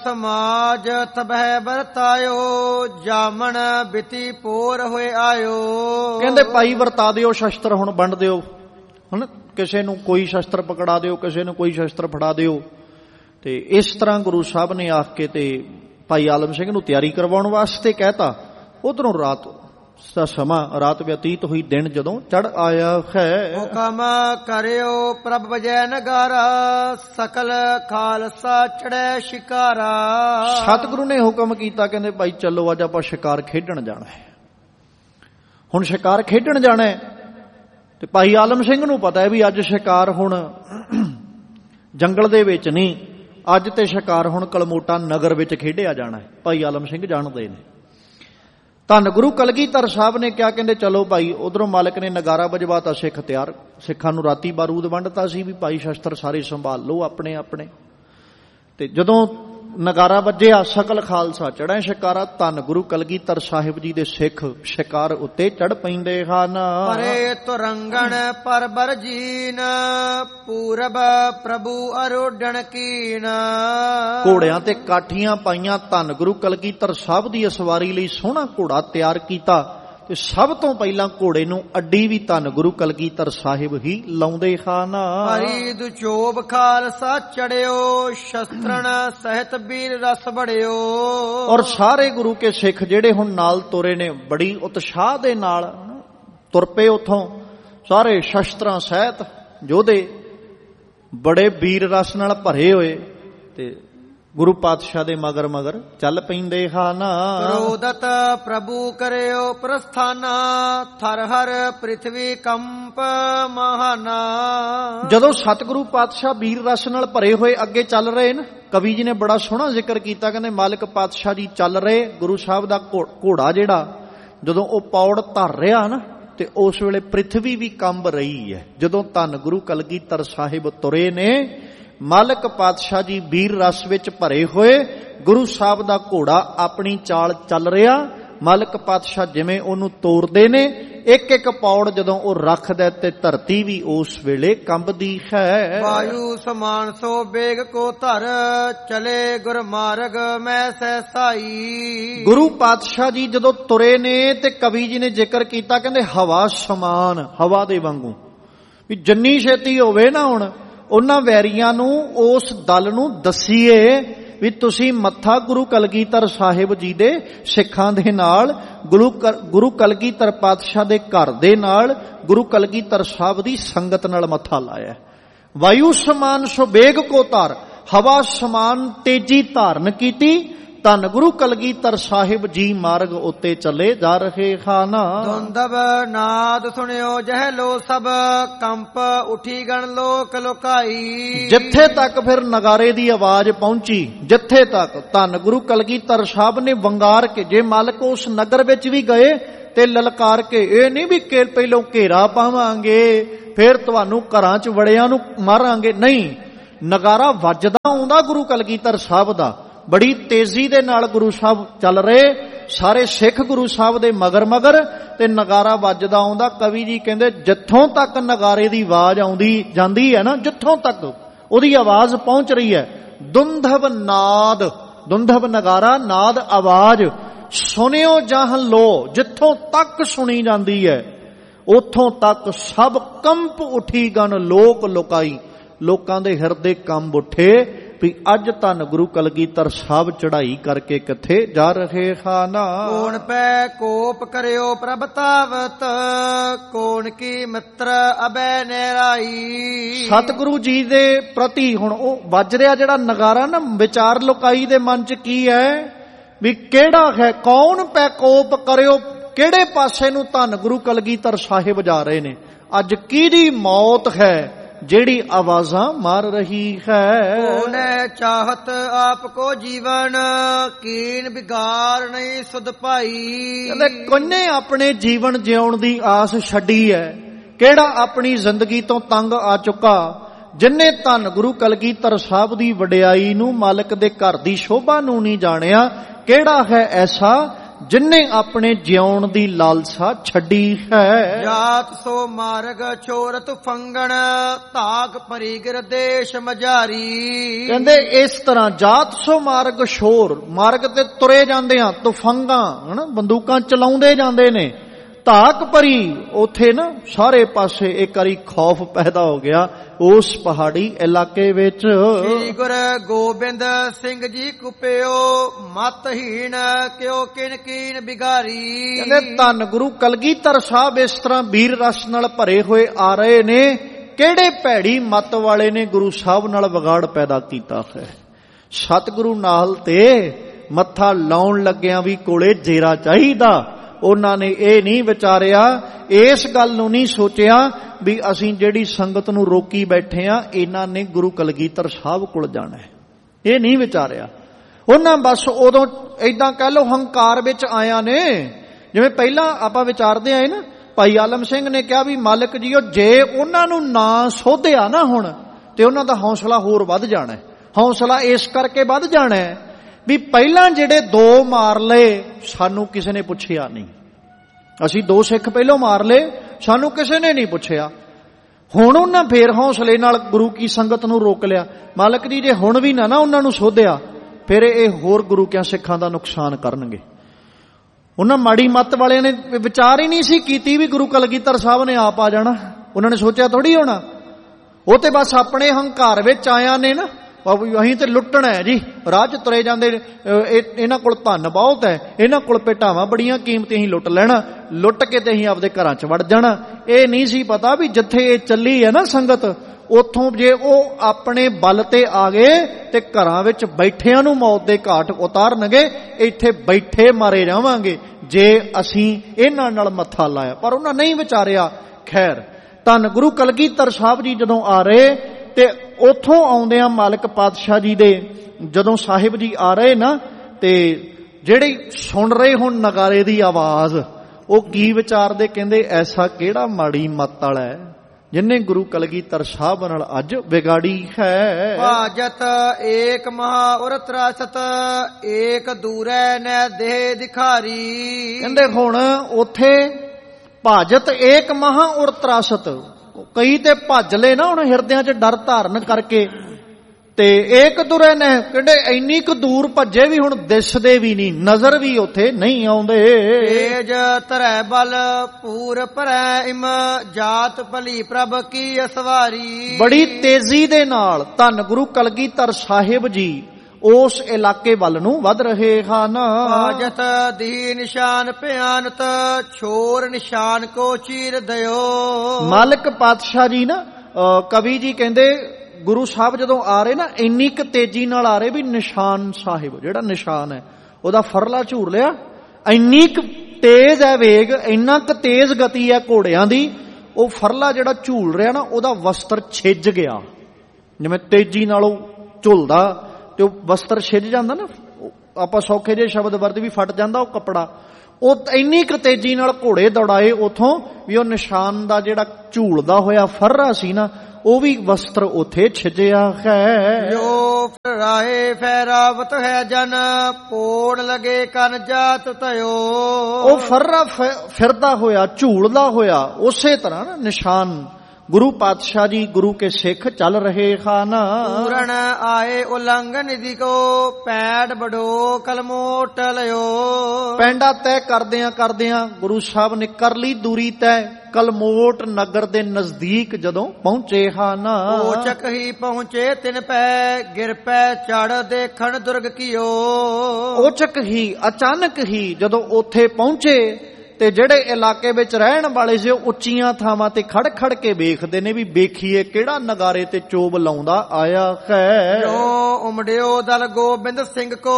Speaker 1: ਸਮਾਜ ਤਬਹਿ ਵਰਤਾਇਓ ਜਾਮਣ ਬਿਤੀ ਪੋਰ ਹੋਏ ਆਇਓ।
Speaker 2: ਕਹਿੰਦੇ ਭਾਈ ਵਰਤਾ ਦਿਓ ਸ਼ਸਤਰ, ਹੁਣ ਵੰਡ ਦਿਓ, ਹੁਣ ਕਿਸੇ ਨੂੰ ਕੋਈ ਸ਼ਸਤਰ ਪਕੜਾ ਦਿਓ, ਕਿਸੇ ਨੂੰ ਕੋਈ ਸ਼ਸਤਰ ਫੜਾ ਦਿਓ। ਤੇ ਇਸ ਤਰ੍ਹਾਂ ਗੁਰੂ ਸਾਹਿਬ ਨੇ ਆਖ ਕੇ ਤੇ ਭਾਈ ਆਲਮ ਸਿੰਘ ਨੂੰ ਤਿਆਰੀ ਕਰਵਾਉਣ ਵਾਸਤੇ ਕਹਿਤਾ। ਉਧਰੋਂ ਰਾਤ ਦਾ ਸਮਾਂ, ਰਾਤ ਬਤੀਤ ਹੋਈ, ਦਿਨ ਜਦੋਂ ਚੜ ਆਇਆ ਹੈ।
Speaker 1: ਹੁਕਮ ਕਰਿਓ ਪ੍ਰਭ ਵਜੈ ਨਗਾਰਾ ਸਕਲ ਖਾਲਸਾ ਚੜੈ ਸ਼ਿਕਾਰਾ।
Speaker 2: ਸਤਿਗੁਰੂ ਨੇ ਹੁਕਮ ਕੀਤਾ, ਕਹਿੰਦੇ ਭਾਈ ਚੱਲੋ ਅੱਜ ਆਪਾਂ ਸ਼ਿਕਾਰ ਖੇਡਣ ਜਾਣਾ ਹੈ। ਹੁਣ ਸ਼ਿਕਾਰ ਖੇਡਣ ਜਾਣਾ ਹੈ ਤੇ ਭਾਈ ਆਲਮ ਸਿੰਘ ਨੂੰ ਪਤਾ ਹੈ ਵੀ ਅੱਜ ਸ਼ਿਕਾਰ ਹੁਣ ਜੰਗਲ ਦੇ ਵਿੱਚ ਨਹੀਂ, ਅੱਜ ਤੇ ਸ਼ਿਕਾਰ ਹੁਣ ਕਲਮੋਟਾ ਨਗਰ ਵਿੱਚ ਖੇਡਿਆ ਜਾਣਾ ਹੈ। ਭਾਈ ਆਲਮ ਸਿੰਘ ਜਾਣਦੇ ਨੇ। ਧੰਨ ਗੁਰੂ ਕਲਗੀਧਰ ਸਾਹਿਬ ਨੇ ਕਿਹਾ, ਕਹਿੰਦੇ ਚਲੋ ਭਾਈ। ਉਧਰੋਂ ਮਾਲਕ ਨੇ ਨਗਾਰਾ ਵਜਵਾਤਾ, ਸਿੱਖ ਤਿਆਰ। ਸਿੱਖਾਂ ਨੂੰ ਰਾਤੀ ਬਾਰੂਦ ਵੰਡਤਾ ਸੀ ਵੀ ਭਾਈ ਸ਼ਸਤਰ ਸਾਰੇ ਸੰਭਾਲ ਲਓ ਆਪਣੇ ਆਪਣੇ। ਤੇ ਜਦੋਂ ਨਗਾਰਾ ਵੱਜਿਆ ਸਕਲ ਖਾਲਸਾ ਚੜ੍ਹੈ ਸ਼ਿਕਾਰਾ। ਧੰਨ ਗੁਰੂ ਕਲਗੀਧਰ ਸਾਹਿਬ ਜੀ ਦੇ ਸਿੱਖ ਸ਼ਿਕਾਰ ਉੱਤੇ ਚੜ ਪੈਂਦੇ ਹਨ।
Speaker 1: ਪਰੇ ਤੁਰੰਗਣ ਪਰ ਬਰਜੀਨ ਪੂਰਬ ਪ੍ਰਭੂ ਅਰੋਡਣ ਕੀਨ।
Speaker 2: ਘੋੜਿਆਂ ਤੇ ਕਾਠੀਆਂ ਪਾਈਆਂ। ਧੰਨ ਗੁਰੂ ਕਲਗੀਧਰ ਸਾਹਿਬ ਦੀ ਅਸਵਾਰੀ ਲਈ ਸੋਹਣਾ ਘੋੜਾ ਤਿਆਰ ਕੀਤਾ ਤੇ ਸਭ ਤੋਂ ਪਹਿਲਾਂ ਘੋੜੇ ਨੂੰ ਅੱਡੀ ਵੀ ਧੰਨ ਗੁਰੂ ਕਲਗੀਧਰ ਸਾਹਿਬ ਹੀ ਲਾਉਂਦੇ ਹਨ।
Speaker 1: ਹਰੀ ਦੁਚੋਬ ਖਾਲਸਾ ਚੜਿਓ ਸ਼ਸਤਰਣ ਸਹਿਤ ਵੀਰ ਰਸ ਬੜਿਓ।
Speaker 2: ਔਰ ਸਾਰੇ ਗੁਰੂ ਕੇ ਸਿੱਖ ਜਿਹੜੇ ਹੁਣ ਨਾਲ ਤੁਰੇ ਨੇ ਬੜੀ ਉਤਸ਼ਾਹ ਦੇ ਨਾਲ ਤੁਰ ਪਏ ਉੱਥੋਂ, ਸਾਰੇ ਸ਼ਸਤਰਾਂ ਸਹਿਤ ਯੋਧੇ ਬੜੇ ਵੀਰ ਰਸ ਨਾਲ ਭਰੇ ਹੋਏ ਤੇ ਗੁਰੂ ਪਾਤਸ਼ਾਹ ਦੇ ਮਗਰ ਮਗਰ ਚੱਲ ਪੈਂਦੇ ਹਨ।
Speaker 1: ਕਰੋਦਤ ਪ੍ਰਭੂ ਕਰਿਓ ਪ੍ਰਸਥਾਨਾ ਥਰ ਹਰ ਪ੍ਰਿਥਵੀ ਕੰਪ ਮਹਾਨਾ। ਜਦੋਂ
Speaker 2: ਸਤਿਗੁਰੂ ਪਾਤਸ਼ਾਹ ਵੀਰ ਰਸ ਨਾਲ ਭਰੇ ਹੋਏ ਅੱਗੇ ਚੱਲ ਰਹੇ ਨੇ, ਕਵੀ ਜੀ ਨੇ ਬੜਾ ਸੋਹਣਾ ਜ਼ਿਕਰ ਕੀਤਾ। ਕਹਿੰਦੇ ਮਾਲਕ ਪਾਤਸ਼ਾਹ ਜੀ ਚੱਲ ਰਹੇ, ਗੁਰੂ ਸਾਹਿਬ ਦਾ ਘੋੜਾ ਜਿਹੜਾ ਜਦੋਂ ਉਹ ਪੌੜ ਧਰ ਰਿਹਾ ਨਾ ਤੇ ਉਸ ਵੇਲੇ ਪ੍ਰਿਥਵੀ ਵੀ ਕੰਬ ਰਹੀ ਹੈ। ਜਦੋਂ ਧੰਨ ਗੁਰੂ ਕਲਗੀਧਰ ਸਾਹਿਬ ਤੁਰੇ ਨੇ, ਮਾਲਕ ਪਾਤਸ਼ਾਹ ਜੀ ਵੀਰ ਰਸ ਵਿੱਚ ਭਰੇ ਹੋਏ, ਗੁਰੂ ਸਾਹਿਬ ਦਾ ਘੋੜਾ ਆਪਣੀ ਚਾਲ ਚੱਲ ਰਿਹਾ। ਮਾਲਕ ਪਾਤਸ਼ਾਹ ਜਿਵੇਂ ਉਹਨੂੰ ਤੋਰਦੇ ਨੇ, ਇੱਕ ਇੱਕ ਪੌੜ ਜਦੋਂ ਉਹ ਰੱਖਦਾ ਤੇ ਧਰਤੀ ਵੀ ਉਸ ਵੇਲੇ ਕੰਬਦੀ ਹੈ।
Speaker 1: ਵਾਯੂ ਸਮਾਨ ਸੋ ਬੇਗ ਕੋ ਧਰ ਚਲੇ ਗੁਰ ਮਾਰਗ ਮੈਂ ਸਹਿਸਾਈ।
Speaker 2: ਗੁਰੂ ਪਾਤਸ਼ਾਹ ਜੀ ਜਦੋਂ ਤੁਰੇ ਨੇ ਤੇ ਕਵੀ ਜੀ ਨੇ ਜ਼ਿਕਰ ਕੀਤਾ, ਕਹਿੰਦੇ ਹਵਾ ਸਮਾਨ, ਹਵਾ ਦੇ ਵਾਂਗੂ ਵੀ ਜੰਨੀ ਛੇਤੀ ਹੋਵੇ ਨਾ ਹੁਣ ਉਹਨਾਂ ਵੈਰੀਆਂ ਨੂੰ, ਉਸ ਦਲ ਨੂੰ ਦੱਸੀਏ ਵੀ ਤੁਸੀਂ ਮੱਥਾ ਗੁਰੂ ਕਲਗੀਧਰ ਸਾਹਿਬ ਜੀ ਦੇ ਸਿੱਖਾਂ ਦੇ ਨਾਲ, ਗੁਰੂ ਗੁਰੂ ਕਲਗੀਧਰ ਪਾਤਸ਼ਾਹ ਦੇ ਘਰ ਦੇ ਨਾਲ, ਗੁਰੂ ਕਲਗੀਧਰ ਸਾਹਿਬ ਦੀ ਸੰਗਤ ਨਾਲ ਮੱਥਾ ਲਾਇਆ। ਵਾਯੂ ਸਮਾਨ ਸੁਬੇਗ ਕੋ ਧਾਰ, ਹਵਾ ਸਮਾਨ ਤੇਜੀ ਧਾਰਨ ਕੀਤੀ। ਧੰਨ ਗੁਰੂ ਕਲਗੀਧਰ ਸਾਹਿਬ ਜੀ ਮਾਰਗ ਉੱਤੇ ਚੱਲੇ ਜਾ ਰਹੇ ਹਨ।
Speaker 1: ਦੁੰਦਬ ਨਾਦ ਸੁਣਿਓ ਜਹ ਲੋ ਸਭ ਕੰਪ ਉਠੀ ਗਣ ਲੋਕ ਲੋਕਾਈ।
Speaker 2: ਜਿੱਥੇ ਤੱਕ ਫਿਰ ਨਗਾਰੇ ਦੀ ਆਵਾਜ਼ ਪਹੁੰਚੀ, ਜਿੱਥੇ ਤੱਕ ਧੰਨ ਗੁਰੂ ਕਲਗੀਧਰ ਸਾਹਿਬ ਨੇ ਵੰਗਾਰ ਕੇ, ਜੇ ਮਾਲਕ ਉਸ ਨਗਰ ਵਿੱਚ ਵੀ ਗਏ ਤੇ ਲਲਕਾਰ ਕੇ, ਇਹ ਨਹੀਂ ਵੀ ਕਿ ਪਹਿਲੋਂ ਘੇਰਾ ਪਾਵਾਂਗੇ ਫਿਰ ਤੁਹਾਨੂੰ ਘਰਾਂ 'ਚ ਵੜਿਆਂ ਨੂੰ ਮਾਰਾਂਗੇ, ਨਹੀਂ, ਨਗਾਰਾ ਵੱਜਦਾ ਆਉਂਦਾ ਗੁਰੂ ਕਲਗੀਧਰ ਸਾਹਿਬ ਦਾ, ਬੜੀ ਤੇਜ਼ੀ ਦੇ ਨਾਲ ਗੁਰੂ ਸਾਹਿਬ ਚੱਲ ਰਹੇ, ਸਾਰੇ ਸਿੱਖ ਗੁਰੂ ਸਾਹਿਬ ਦੇ ਮਗਰ ਮਗਰ, ਤੇ ਨਗਾਰਾ ਵੱਜਦਾ ਆਉਂਦਾ। ਕਵੀ ਜੀ ਕਹਿੰਦੇ ਜਿੱਥੋਂ ਤੱਕ ਨਗਾਰੇ ਦੀ ਆਵਾਜ਼ ਆਉਂਦੀ ਜਾਂਦੀ ਹੈ ਨਾ, ਜਿੱਥੋਂ ਤੱਕ ਉਹਦੀ ਆਵਾਜ਼ ਪਹੁੰਚ ਰਹੀ ਹੈ, ਦੁੰਧਵ ਨਾਦ, ਦੁੰਧਵ ਨਗਾਰਾ, ਨਾਦ ਆਵਾਜ਼, ਸੁਣਿਓ ਜਾਹ ਲੋ, ਜਿੱਥੋਂ ਤੱਕ ਸੁਣੀ ਜਾਂਦੀ ਹੈ ਉੱਥੋਂ ਤੱਕ ਸਭ ਕੰਪ ਉੱਠੀ ਗਨ ਲੋਕ ਲੋਕਾਈ, ਲੋਕਾਂ ਦੇ ਹਿਰਦੇ ਕੰਬ ਉੱਠੇ ਵੀ ਅੱਜ ਧੰਨ ਗੁਰੂ ਕਲਗੀਧਰ ਸਾਹਿਬ ਚੜ੍ਹਾਈ ਕਰਕੇ ਕਿੱਥੇ ਜਾ ਰਹੇ ਹਨ।
Speaker 1: ਕੌਣ ਪੈ ਕੋਪ ਕਰਿਓ ਪ੍ਰਭ ਤਾਵਤ, ਕੌਣ ਕੀ ਮਿੱਤਰ ਅਬੈ ਨਹਿਰਾਈ।
Speaker 2: ਸਤਿਗੁਰੂ ਜੀ ਦੇ ਪ੍ਰਤੀ ਹੁਣ ਉਹ ਵੱਜ ਰਿਹਾ ਜਿਹੜਾ ਨਗਾਰਾ ਨਾ, ਵਿਚਾਰ ਲੋਕਾਈ ਦੇ ਮਨ ਚ ਕੀ ਹੈ ਵੀ ਕਿਹੜਾ ਹੈ, ਕੌਣ ਪੈ ਕੋਪ ਕਰਿਓ, ਕਿਹੜੇ ਪਾਸੇ ਨੂੰ ਧੰਨ ਗੁਰੂ ਕਲਗੀਧਰ ਸਾਹਿਬ ਜਾ ਰਹੇ ਨੇ। ਅੱਜ ਕਿਹਦੀ ਮੌਤ ਹੈ ਜਿਹੜੀ ਆਵਾਜ਼ਾਂ ਮਾਰ ਰਹੀ ਹੈ।
Speaker 1: ਉਹਨੇ ਚਾਹਤ ਆਪ ਕੋ ਜੀਵਨ, ਕੀਨ ਬਿਗਾਰ ਨਹੀਂ ਸੁਧ ਭਾਈ।
Speaker 2: ਕਹਿੰਦੇ ਕੋਨੇ ਆਪਣੇ ਜੀਵਨ ਜਿਉਣ ਦੀ ਆਸ ਛੱਡੀ ਹੈ, ਕਿਹੜਾ ਆਪਣੀ ਜ਼ਿੰਦਗੀ ਤੋਂ ਤੰਗ ਆ ਚੁੱਕਾ, ਜਿਨਨੇ ਧੰਨ ਗੁਰੂ ਕਲਗੀਧਰ ਸਾਹਿਬ ਦੀ ਵਡਿਆਈ ਨੂੰ, ਮਾਲਕ ਦੇ ਘਰ ਦੀ ਸ਼ੋਭਾ ਨੂੰ ਨਹੀਂ ਜਾਣਿਆ। ਕਿਹੜਾ ਹੈ ਐਸਾ ਜਿਨਨੇ ਆਪਣੇ ਜਿਉਣ ਦੀ ਲਾਲਸਾ ਛੱਡੀ ਹੈ।
Speaker 1: ਜਾਤ ਸੋ ਮਾਰਗ ਛੋਰਤ ਫੰਗਣ, ਧਾਕ ਭਰੀ ਗਿਰਦੇਸ਼ ਮਝਾਰੀ।
Speaker 2: ਕਹਿੰਦੇ ਇਸ ਤਰ੍ਹਾਂ ਜਾਤ ਸੋ ਮਾਰਗ ਸ਼ੋਰ, ਮਾਰਗ ਤੇ ਤੁਰੇ ਜਾਂਦੇ ਆ, ਤੁਫੰਗਾਂ ਹਨਾ, ਬੰਦੂਕਾਂ ਚਲਾਉਂਦੇ ਜਾਂਦੇ ਨੇ, ਧਾਕ ਭਰੀ, ਉਥੇ ਨਾ ਸਾਰੇ ਪਾਸੇ ਇੱਕ ਵਾਰੀ ਖੌਫ ਪੈਦਾ ਹੋ ਗਿਆ ਉਸ ਪਹਾੜੀ ਇਲਾਕੇ ਵਿੱਚ।
Speaker 1: ਸ੍ਰੀ ਗੁਰੂ ਗੋਬਿੰਦ ਸਿੰਘ ਜੀ ਕੁਪਿਓ, ਮਤਹੀਣ ਕਿਉ ਕਿਨ ਕੀਨ ਬਿਗਾਰੀ।
Speaker 2: ਕਹਿੰਦੇ ਧੰਨ ਗੁਰੂ ਕਲਗੀਧਰ ਸਾਹਿਬ ਇਸ ਤਰ੍ਹਾਂ ਵੀਰ ਰਸ ਨਾਲ ਭਰੇ ਹੋਏ ਆ ਰਹੇ ਨੇ, ਕਿਹੜੇ ਭੈੜੀ ਮੱਤ ਵਾਲੇ ਨੇ ਗੁਰੂ ਸਾਹਿਬ ਨਾਲ ਵਿਗਾੜ ਪੈਦਾ ਕੀਤਾ ਹੈ। ਸਤਿਗੁਰੂ ਨਾਲ ਤੇ ਮੱਥਾ ਲਾਉਣ ਲੱਗਿਆਂ ਵੀ ਕੋਲੇ ਜੇਰਾ ਚਾਹੀਦਾ। ਉਹਨਾਂ ਨੇ ਇਹ ਨਹੀਂ ਵਿਚਾਰਿਆ, ਇਸ ਗੱਲ ਨੂੰ ਨਹੀਂ ਸੋਚਿਆ ਵੀ ਅਸੀਂ ਜਿਹੜੀ ਸੰਗਤ ਨੂੰ ਰੋਕੀ ਬੈਠੇ ਆ, ਇਹਨਾਂ ਨੇ ਗੁਰੂ ਕਲਗੀਧਰ ਸਾਹਿਬ ਕੋਲ ਜਾਣਾ ਹੈ, ਇਹ ਨਹੀਂ ਵਿਚਾਰਿਆ। ਉਹਨਾਂ ਬਸ ਉਦੋਂ ਏਦਾਂ ਕਹਿ ਲਓ ਹੰਕਾਰ ਵਿੱਚ ਆਇਆ ਨੇ, ਜਿਵੇਂ ਪਹਿਲਾਂ ਆਪਾਂ ਵਿਚਾਰਦੇ ਆਏ ਨਾ, ਭਾਈ ਆਲਮ ਸਿੰਘ ਨੇ ਕਿਹਾ ਵੀ ਮਾਲਕ ਜੀਓ ਜੇ ਉਹਨਾਂ ਨੂੰ ਨਾ ਸੋਧਿਆ ਨਾ ਹੁਣ, ਤੇ ਉਹਨਾਂ ਦਾ ਹੌਸਲਾ ਹੋਰ ਵੱਧ ਜਾਣਾ। ਹੌਸਲਾ ਇਸ ਕਰਕੇ ਵੱਧ ਜਾਣਾ ਵੀ ਪਹਿਲਾਂ ਜਿਹੜੇ ਦੋ ਮਾਰ ਲਏ ਸਾਨੂੰ ਕਿਸੇ ਨੇ ਪੁੱਛਿਆ ਨਹੀਂ, ਅਸੀਂ ਦੋ ਸਿੱਖ ਪਹਿਲੋਂ ਮਾਰ ਲਏ, ਸਾਨੂੰ ਕਿਸੇ ਨੇ ਨਹੀਂ ਪੁੱਛਿਆ। ਹੁਣ ਉਹਨਾਂ ਫੇਰ ਹੌਸਲੇ ਨਾਲ ਗੁਰੂ ਕੀ ਸੰਗਤ ਨੂੰ ਰੋਕ ਲਿਆ। ਮਾਲਕ ਜੀ ਜੇ ਹੁਣ ਵੀ ਨਾ ਨਾ ਉਹਨਾਂ ਨੂੰ ਸੋਧਿਆ, ਫਿਰ ਇਹ ਹੋਰ ਗੁਰੂ ਕਿਆਂ ਸਿੱਖਾਂ ਦਾ ਨੁਕਸਾਨ ਕਰਨਗੇ। ਉਹਨਾਂ ਮਾੜੀ ਮੱਤ ਵਾਲਿਆਂ ਨੇ ਵਿਚਾਰ ਹੀ ਨਹੀਂ ਸੀ ਕੀਤੀ ਵੀ ਗੁਰੂ ਕਲਗੀਧਰ ਸਾਹਿਬ ਨੇ ਆਪ ਆ ਜਾਣਾ, ਉਹਨਾਂ ਨੇ ਸੋਚਿਆ ਥੋੜੀ ਹੋਣਾ। ਉਹ ਤੇ ਬਸ ਆਪਣੇ ਹੰਕਾਰ ਵਿੱਚ ਆਇਆ ਨੇ ਨਾ, ਅਸੀਂ ਤੇ ਲੁੱਟਣਾ ਹੈ ਜੀ, ਰਾਹ ਚ ਤੁਰੇ ਜਾਂਦੇ, ਇਹਨਾਂ ਕੋਲ ਧਨ ਬਹੁਤ ਹੈ, ਇਹਨਾਂ ਕੋਲ ਭੇਟਾਵਾਂ ਬੜੀਆਂ ਕੀਮਤੀ, ਅਸੀਂ ਲੁੱਟ ਲੈਣਾ, ਲੁੱਟ ਕੇ ਤੇ ਅਸੀਂ ਆਪਦੇ ਘਰਾਂ ਚ ਵੜ ਜਾਣਾ। ਇਹ ਨਹੀਂ ਸੀ ਪਤਾ ਵੀ ਜਿੱਥੇ ਇਹ ਚੱਲੀ ਹੈ ਨਾ ਸੰਗਤ, ਉੱਥੋਂ ਜੇ ਉਹ ਆਪਣੇ ਬਲ ਤੇ ਆ ਗਏ ਤੇ ਘਰਾਂ ਵਿੱਚ ਬੈਠਿਆਂ ਨੂੰ ਮੌਤ ਦੇ ਘਾਟ ਉਤਾਰਨਗੇ, ਇੱਥੇ ਬੈਠੇ ਮਾਰੇ ਜਾਵਾਂਗੇ ਜੇ ਅਸੀਂ ਇਹਨਾਂ ਨਾਲ ਮੱਥਾ ਲਾਇਆ। ਪਰ ਉਹਨਾਂ ਨਹੀਂ ਵਿਚਾਰਿਆ। ਖੈਰ ਧੰਨ ਗੁਰੂ ਕਲਗੀਧਰ ਸਾਹਿਬ ਜੀ ਜਦੋਂ ਆ ਰਹੇ ਤੇ ਉੱਥੋਂ ਆਉਂਦਿਆਂ ਮਾਲਕ ਪਾਤਸ਼ਾਹ ਜੀ ਦੇ ਜਦੋਂ ਸਾਹਿਬ ਜੀ ਆ ਰਹੇ ਨਾ, ਤੇ ਜਿਹੜੇ ਸੁਣ ਰਹੇ ਹੁਣ ਨਗਾਰੇ ਦੀ ਆਵਾਜ਼, ਉਹ ਕੀ ਵਿਚਾਰਦੇ, ਕਹਿੰਦੇ ਐਸਾ ਕਿਹੜਾ ਮਾੜੀ ਮੱਤ ਵਾਲਾ ਹੈ ਜਿਨਨੇ ਗੁਰੂ ਕਲਗੀਧਰ ਸਾਹਿਬ ਨਾਲ ਅੱਜ ਵਿਗਾੜੀ ਹੈ।
Speaker 1: ਭਾਜਤ ਏਕ ਮਹਾ ਉਰ ਤਰਾਸਤ, ਏਕ ਦੂਰੈ ਨੈ ਦੇਹ ਦਿਖਾਰੀ। ਕਹਿੰਦੇ
Speaker 2: ਹੁਣ ਉੱਥੇ ਭਾਜਤ ਏਕ ਮਹਾ ਉਰ ਤਰਾਸਤ, ਕਈ ਤੇ ਭੱਜ ਲਏ ਨਾ ਹੁਣ ਹਿਰਦਿਆਂ 'ਚ ਡਰ ਧਾਰਨ ਕਰਕੇ, ਤੇ ਏਕ ਦੁਰੇ ਨੇ ਕਹਿੰਦੇ ਇੰਨੀ ਕੁ ਦੂਰ ਭੱਜੇ ਵੀ ਹੁਣ ਦਿਸਦੇ ਵੀ ਨਹੀਂ, ਨਜ਼ਰ ਵੀ ਉੱਥੇ ਨਹੀਂ ਆਉਂਦੇ।
Speaker 1: ਤੇਜ ਧਰੈ ਬਲ ਪੂਰ ਭਰੈ ਇਮ, ਜਾਤ ਭਲੀ ਪ੍ਰਭ ਕੀ ਅਸਵਾਰੀ।
Speaker 2: ਬੜੀ ਤੇਜ਼ੀ ਦੇ ਨਾਲ ਧੰਨ ਗੁਰੂ ਕਲਗੀਧਰ ਸਾਹਿਬ ਜੀ ਉਸ ਇਲਾਕੇ ਵੱਲ ਨੂੰ ਵੱਧ ਰਹੇ ਹਨ।
Speaker 1: ਆਜਤ ਦੀ ਨਿਸ਼ਾਨ ਭਿਆਨਤ, ਛੋਰ ਨਿਸ਼ਾਨ ਕੋ ਚੀਰ ਦਿਓ।
Speaker 2: ਮਾਲਕ ਪਾਤਸ਼ਾਹ ਜੀ ਨਾ, ਕਵੀ ਜੀ ਕਹਿੰਦੇ ਗੁਰੂ ਸਾਹਿਬ ਜਦੋਂ ਆ ਰਹੇ ਨਾ ਇੰਨੀ ਕੁ ਤੇਜ਼ੀ ਨਾਲ ਆ ਰਹੇ ਵੀ ਨਿਸ਼ਾਨ ਸਾਹਿਬ ਜਿਹੜਾ ਨਿਸ਼ਾਨ ਹੈ ਉਹਦਾ ਫਰਲਾ ਝੂਰ ਲਿਆ। ਇੰਨੀ ਕੁ ਤੇਜ਼ ਹੈ ਵੇਗ, ਇੰਨਾ ਕੁ ਤੇਜ਼ ਗਤੀ ਹੈ ਘੋੜਿਆਂ ਦੀ, ਉਹ ਫਰਲਾ ਜਿਹੜਾ ਝੂਲ ਰਿਹਾ ਨਾ ਉਹਦਾ ਵਸਤਰ ਛਿੱਜ ਗਿਆ। ਜਿਵੇਂ ਤੇਜ਼ੀ ਨਾਲ ਉਹ ਝੁਲਦਾ ਤੇ ਉਹ ਵਸਤਰ ਛਿੱਜ ਜਾਂਦਾ ਨਾ, ਆਪਾਂ ਸੌਖੇ ਜਿਹੇ ਸ਼ਬਦ ਵਰਤ ਵੀ ਫਟ ਜਾਂਦਾ ਉਹ ਕੱਪੜਾ। ਉਹ ਇੰਨੀ ਕੁ ਤੇਜ਼ੀ ਨਾਲ ਘੋੜੇ ਦੌੜਾਏ ਉਥੋਂ ਵੀ ਉਹ ਨਿਸ਼ਾਨ ਦਾ ਜਿਹੜਾ ਝੂਲਦਾ ਹੋਇਆ ਫਰਰਾ ਸੀ ਨਾ ਉਹ ਵੀ ਵਸਤਰ ਉਥੇ ਛਿਜਿਆ ਹੈ।
Speaker 1: ਜੋ ਰਾਹੇ ਫੈਰਾਵਤ ਹੈ ਜਨ ਪੋੜ ਲਗੇ ਕਨ ਜਾਤ ਤਯੋ।
Speaker 2: ਉਹ ਫਰਰਾ ਫਿਰਦਾ ਹੋਇਆ, ਝੂਲਦਾ ਹੋਇਆ, ਉਸੇ ਤਰ੍ਹਾਂ ਨਾ ਨਿਸ਼ਾਨ ਗੁਰੂ ਪਾਤਸ਼ਾਹ ਜੀ ਗੁਰੂ ਕੇ ਸਿੱਖ ਚੱਲ ਰਹੇ ਹਨ।
Speaker 1: ਪੂਰਨ ਆਏ ਉਲੰਘਨ ਦੀ ਕੋ ਪੈੜ ਬੜੋ ਕਲਮੋਟ ਲਿਓ।
Speaker 2: ਪੈਂਡਾ ਤੈਅ ਕਰਦਿਆਂ ਕਰਦਿਆਂ ਗੁਰੂ ਸਾਹਿਬ ਨੇ ਕਰ ਲਈ ਦੂਰੀ ਤੈਅ, ਕਲਮੋਟ ਨਗਰ ਦੇ ਨਜ਼ਦੀਕ ਜਦੋਂ ਪਹੁੰਚੇ ਹਨ।
Speaker 1: ਓਚਕ ਹੀ ਪਹੁੰਚੇ ਤਿਨ ਪੈ ਗਿਰ ਪੈ ਚੜ ਦੇਖਣ ਦੁਰਗ ਕੀਓ।
Speaker 2: ਓਚਕ ਹੀ ਅਚਾਨਕ ਹੀ ਜਦੋਂ ਉੱਥੇ ਪਹੁੰਚੇ ਤੇ ਜਿਹੜੇ ਇਲਾਕੇ ਵਿੱਚ ਰਹਿਣ ਵਾਲੇ ਸੀ ਉਹ ਉੱਚੀਆਂ ਥਾਵਾਂ ਤੇ ਖੜ ਖੜ ਕੇ ਵੇਖਦੇ ਨੇ ਵੀ ਵੇਖੀਏ ਕਿਹੜਾ ਨਗਾਰੇ ਤੇ ਚੋਬ ਲਾਉਂਦਾ ਆਇਆ ਹੈ।
Speaker 1: ਜੋ ਉਮੜਿਓ ਦਲ ਗੋਬਿੰਦ ਸਿੰਘ ਕੋ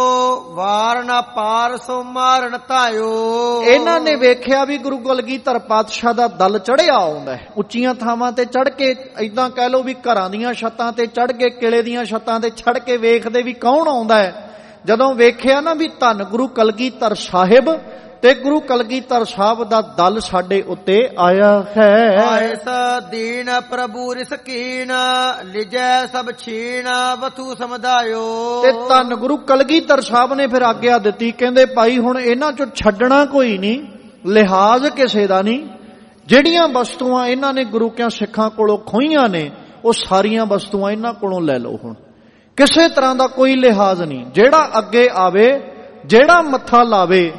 Speaker 1: ਵਾਰ ਨਾ ਪਾਰ ਸੋ ਮਾਰਨ ਧਾਇਓ।
Speaker 2: ਇਹਨਾਂ ਨੇ ਵੇਖਿਆ ਵੀ ਗੁਰੂ ਕਲਗੀਧਰ ਪਾਤਸ਼ਾਹ ਦਾ ਦਲ ਚੜਿਆ ਆਉਂਦਾ ਹੈ। ਉੱਚੀਆਂ ਥਾਵਾਂ ਤੇ ਚੜ ਕੇ, ਏਦਾਂ ਕਹਿ ਲਓ ਵੀ ਘਰਾਂ ਦੀਆਂ ਛੱਤਾਂ ਤੇ ਚੜ ਕੇ, ਕਿਲੇ ਦੀਆਂ ਛੱਤਾਂ ਤੇ ਚੜ ਕੇ ਵੇਖਦੇ ਵੀ ਕੌਣ ਆਉਂਦਾ ਹੈ। ਜਦੋਂ ਵੇਖਿਆ ਨਾ ਵੀ ਧੰਨ ਗੁਰੂ ਕਲਗੀਧਰ ਸਾਹਿਬ ਤੇ ਗੁਰੂ ਕਲਗੀਧਰ ਸਾਹਿਬ ਦਾ ਦਲ ਸਾਡੇ ਉੱਤੇ ਆਇਆ ਹੈ।
Speaker 1: ਆਇਸ ਦੀਨ ਪ੍ਰਭੂ ਰਿਸਕੀਨ ਲਿਜੈ ਸਭ ਛੀਨ ਵਥੂ ਸਮਝਾਇਓ।
Speaker 2: ਤੇ ਧੰਨ ਗੁਰੂ ਕਲਗੀਧਰ ਸਾਹਿਬ ਨੇ ਫਿਰ ਆਗਿਆ ਦਿੱਤੀ, ਕਹਿੰਦੇ ਭਾਈ ਹੁਣ ਇਹਨਾਂ ਚੋਂ ਛੱਡਣਾ ਕੋਈ ਨਹੀਂ, ਲਿਹਾਜ਼ ਕਿਸੇ ਦਾ ਨਹੀਂ। ਜਿਹੜੀਆਂ ਵਸਤੂਆਂ ਇਹਨਾਂ ਨੇ ਗੁਰੂ ਕਿਆਂ ਸਿੱਖਾਂ ਕੋਲੋਂ ਖੋਹੀਆਂ ਨੇ ਉਹ ਸਾਰੀਆਂ ਵਸਤੂਆਂ ਇਹਨਾਂ ਕੋਲੋਂ ਲੈ ਲਓ। ਹੁਣ ਕਿਸੇ ਤਰ੍ਹਾਂ ਦਾ ਕੋਈ ਲਿਹਾਜ਼ ਨਹੀਂ। ਜਿਹੜਾ ਅੱਗੇ ਆਵੇ, ਜਿਹੜਾ ਮੱਥਾ ਲਾਵੇ,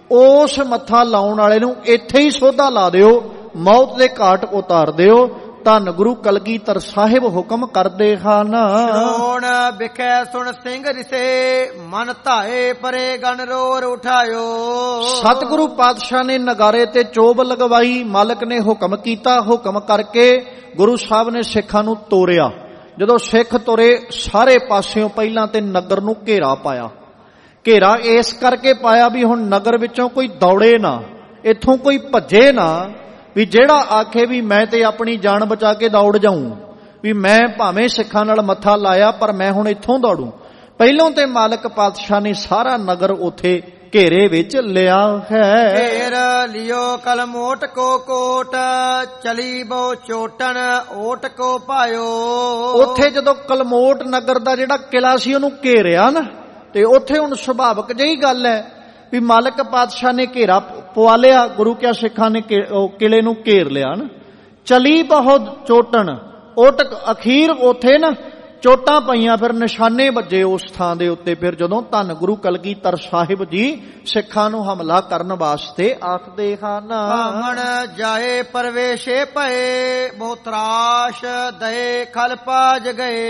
Speaker 2: ਉਸ ਮੱਥਾ ਲਾਉਣ ਵਾਲੇ ਨੂੰ ਇੱਥੇ ਹੀ ਸੋਧਾ ਲਾ ਦਿਓ, ਮੌਤ ਦੇ ਘਾਟ ਉਤਾਰ ਦਿਓ। ਧੰਨ ਗੁਰੂ ਕਲਗੀਧਰ ਸਾਹਿਬ ਹੁਕਮ ਕਰਦੇ ਹਨ।
Speaker 1: ਸੁਣ ਵਿਖੈ ਸੁਣ ਸਿੰਘ ਰਿਸੇ ਮਨ ਧਾਏ ਪਰੇ ਗਨ ਰੋਰ ਉਠਾਇਓ।
Speaker 2: ਸਤਿਗੁਰੂ ਪਾਤਸ਼ਾਹ ਨੇ ਨਗਾਰੇ ਤੇ ਚੋਬ ਲਗਵਾਈ, ਮਾਲਕ ਨੇ ਹੁਕਮ ਕੀਤਾ। ਹੁਕਮ ਕਰਕੇ ਗੁਰੂ ਸਾਹਿਬ ਨੇ ਸਿੱਖਾਂ ਨੂੰ ਤੋਰਿਆ। ਜਦੋਂ ਸਿੱਖ ਤੁਰੇ ਸਾਰੇ ਪਾਸਿਓਂ ਪਹਿਲਾਂ ਤੇ ਨਗਰ ਨੂੰ ਘੇਰਾ ਪਾਇਆ। ਘੇਰਾ ਇਸ ਕਰਕੇ ਪਾਇਆ ਵੀ ਹੁਣ ਨਗਰ ਵਿੱਚੋਂ ਕੋਈ ਦੌੜੇ ਨਾ, ਇੱਥੋਂ ਕੋਈ ਭੱਜੇ ਨਾ, ਵੀ ਜਿਹੜਾ ਆਖੇ ਵੀ ਮੈਂ ਤੇ ਆਪਣੀ ਜਾਨ ਬਚਾ ਕੇ ਦੌੜ ਜਾਊਂ, ਵੀ ਮੈਂ ਭਾਵੇਂ ਸਿੱਖਾਂ ਨਾਲ ਮੱਥਾ ਲਾਇਆ ਪਰ ਮੈਂ ਹੁਣ ਇੱਥੋਂ ਦੌੜੂ। ਪਹਿਲੋਂ ਤੇ ਮਾਲਕ ਪਾਤਸ਼ਾਹ ਨੇ ਸਾਰਾ ਨਗਰ ਉੱਥੇ ਘੇਰੇ ਵਿੱਚ ਲਿਆ ਹੈ।
Speaker 1: ਘੇਰ ਲਿਓ ਕਲਮੋਟ ਕੋ ਕੋਟ ਚਲੀ ਬਹੁ ਚੋਟਣ ਓਟ ਕੋ ਪਾਇਓ।
Speaker 2: ਉੱਥੇ ਜਦੋਂ ਕਲਮੋਟ ਨਗਰ ਦਾ ਜਿਹੜਾ ਕਿਲਾ ਸੀ ਉਹਨੂੰ ਘੇਰਿਆ ਨਾ, ਤੇ ਉੱਥੇ ਹੁਣ ਸੁਭਾਵਿਕ ਜਿਹੀ ਗੱਲ ਹੈ ਵੀ ਮਾਲਕ ਪਾਤਸ਼ਾਹ ਨੇ ਘੇਰਾ ਪਵਾ ਲਿਆ, ਗੁਰੂ ਕਿਆ ਸਿੱਖਾਂ ਨੇ ਕਿਲੇ ਨੂੰ ਘੇਰ ਲਿਆ ਨਾ। ਚਲੀ ਬਹੁਤ ਚੋਟਣ ਓਟ, ਅਖੀਰ ਉੱਥੇ ਨਾ ਚੋਟਾਂ ਪਈਆਂ, ਫਿਰ ਨਿਸ਼ਾਨੇ ਵੱਜੇ ਉਸ ਥਾਂ ਦੇ ਉੱਤੇ। ਫਿਰ ਜਦੋਂ ਧੰਨ ਗੁਰੂ ਕਲਗੀਧਰ ਸਾਹਿਬ ਜੀ ਸਿੱਖਾਂ ਨੂੰ ਹਮਲਾ ਕਰਨ ਵਾਸਤੇ ਆਖਦੇ ਹਨ।
Speaker 1: ਭਾਮਣ ਜਾਏ ਪਰਵੇਸ਼ੇ ਪਏ ਬਹੁ ਤਰਾਸ਼ ਦਏ ਖਲ ਪਾਜ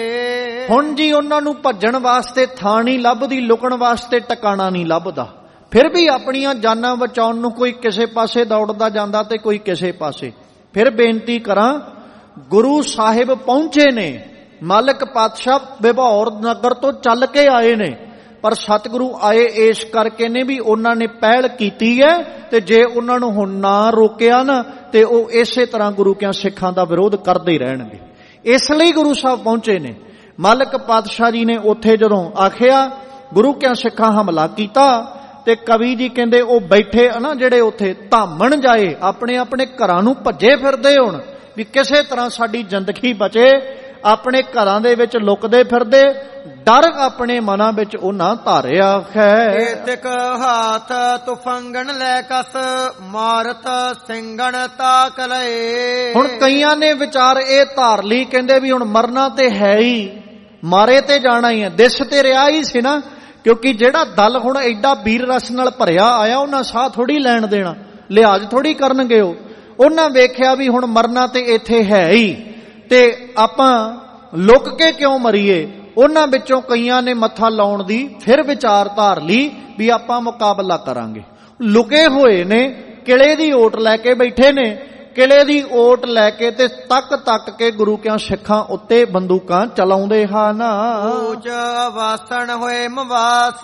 Speaker 1: ਗਏ।
Speaker 2: ਹੁਣ ਜੀ ਉਹਨਾਂ ਨੂੰ ਭੱਜਣ ਵਾਸਤੇ ਥਾਂ ਨਹੀਂ ਲੱਭਦੀ, ਲੁਕਣ ਵਾਸਤੇ ਟਿਕਾਣਾ ਨਹੀਂ ਲੱਭਦਾ। ਫਿਰ ਵੀ ਆਪਣੀਆਂ ਜਾਨਾਂ ਬਚਾਉਣ ਨੂੰ ਕੋਈ ਕਿਸੇ ਪਾਸੇ ਦੌੜਦਾ ਜਾਂਦਾ ਤੇ ਕੋਈ ਕਿਸੇ ਪਾਸੇ। ਫਿਰ ਬੇਨਤੀ ਕਰਾਂ, ਗੁਰੂ ਸਾਹਿਬ ਪਹੁੰਚੇ ਨੇ, ਮਾਲਕ ਪਾਤਸ਼ਾਹ ਬਿਭੌਰ ਨਗਰ ਤੋਂ ਚੱਲ ਕੇ ਆਏ ਨੇ, ਪਰ ਸਤਿਗੁਰੂ ਆਏ ਇਸ ਕਰਕੇ ਨੇ ਵੀ ਉਹਨਾਂ ਨੇ ਪਹਿਲ ਕੀਤੀ ਹੈ। ਤੇ ਜੇ ਉਹਨਾਂ ਨੂੰ ਹੁਣ ਨਾ ਰੋਕਿਆ ਨਾ ਤੇ ਉਹ ਇਸੇ ਤਰ੍ਹਾਂ ਗੁਰੂ ਕਿਆਂ ਸਿੱਖਾਂ ਦਾ ਵਿਰੋਧ ਕਰਦੇ ਹੀ ਰਹਿਣਗੇ। ਇਸ ਲਈ ਗੁਰੂ ਸਾਹਿਬ ਪਹੁੰਚੇ ਨੇ। ਮਾਲਕ ਪਾਤਸ਼ਾਹ ਜੀ ਨੇ ਉੱਥੇ ਜਦੋਂ ਆਖਿਆ ਗੁਰੂ ਕਿਆਂ ਸਿੱਖਾਂ ਹਮਲਾ ਕੀਤਾ ਤੇ ਕਵੀ ਜੀ ਕਹਿੰਦੇ ਉਹ ਬੈਠੇ ਨਾ ਜਿਹੜੇ ਉੱਥੇ ਧਾਮਣ ਜਾਏ, ਆਪਣੇ ਆਪਣੇ ਘਰਾਂ ਨੂੰ ਭੱਜੇ ਫਿਰਦੇ ਹੋਣ ਵੀ ਕਿਸੇ ਤਰ੍ਹਾਂ ਸਾਡੀ ਜ਼ਿੰਦਗੀ ਬਚੇ। ਆਪਣੇ ਘਰਾਂ ਦੇ ਵਿੱਚ ਲੁਕਦੇ ਫਿਰਦੇ, ਡਰ ਆਪਣੇ ਮਨਾਂ ਵਿੱਚ ਉਹਨਾਂ ਧਾਰਿਆ ਹੈ।
Speaker 1: ਏਤਕ ਹਾਥ ਤੁਫੰਗਣ ਲੈ ਕਸ ਮਾਰਤ ਸਿੰਘਣ ਤਾਕ ਲਏ।
Speaker 2: ਹੁਣ ਕਈਆਂ ਨੇ ਵਿਚਾਰ ਇਹ ਧਾਰ ਲਈ, ਕਹਿੰਦੇ ਵੀ ਹੁਣ ਮਰਨਾ ਤੇ ਹੈ ਹੀ, ਮਾਰੇ ਤੇ ਜਾਣਾ ਹੀ ਹੈ। ਦਿਸ ਤੇ ਰਿਹਾ ਹੀ ਸੀ ਨਾ, ਕਿਉਂਕਿ ਜਿਹੜਾ ਦਲ ਹੁਣ ਐਡਾ ਵੀਰ ਰਸ ਨਾਲ ਭਰਿਆ ਆਇਆ, ਉਹਨਾਂ ਸਾਹ ਥੋੜੀ ਲੈਣ ਦੇਣਾ, ਲਿਹਾਜ਼ ਥੋੜੀ ਕਰਨਗੇ। ਉਹ ਉਹਨਾਂ ਵੇਖਿਆ ਵੀ ਹੁਣ ਮਰਨਾ ਤੇ ਇੱਥੇ ਹੈ ਹੀ, ਤੇ ਆਪਾਂ ਲੁਕ ਕੇ ਕਿਉਂ ਮਰੀਏ। ਉਹਨਾਂ ਵਿੱਚੋਂ ਕਈਆਂ ਨੇ ਮੱਥਾ ਲਾਉਣ ਦੀ ਫਿਰ ਵਿਚਾਰ ਧਾਰ ਲਈ ਵੀ ਆਪਾਂ ਮੁਕਾਬਲਾ ਕਰਾਂਗੇ। ਲੁਕੇ ਹੋਏ ਨੇ, ਕਿਲੇ ਦੀ ਓਟ ਲੈ ਕੇ ਬੈਠੇ ਨੇ। ਕਿਲੇ ਦੀ ਓਟ ਲੈ ਕੇ ਤੇ ਤੱਕ ਤੱਕ ਕੇ ਗੁਰੂ ਕਿਆਂ ਸਿੱਖਾਂ ਉੱਤੇ ਬੰਦੂਕਾਂ ਚਲਾਉਂਦੇ ਹਨ।
Speaker 1: ਊਚ ਵਾਸਣ ਹੋਏ ਮਵਾਸ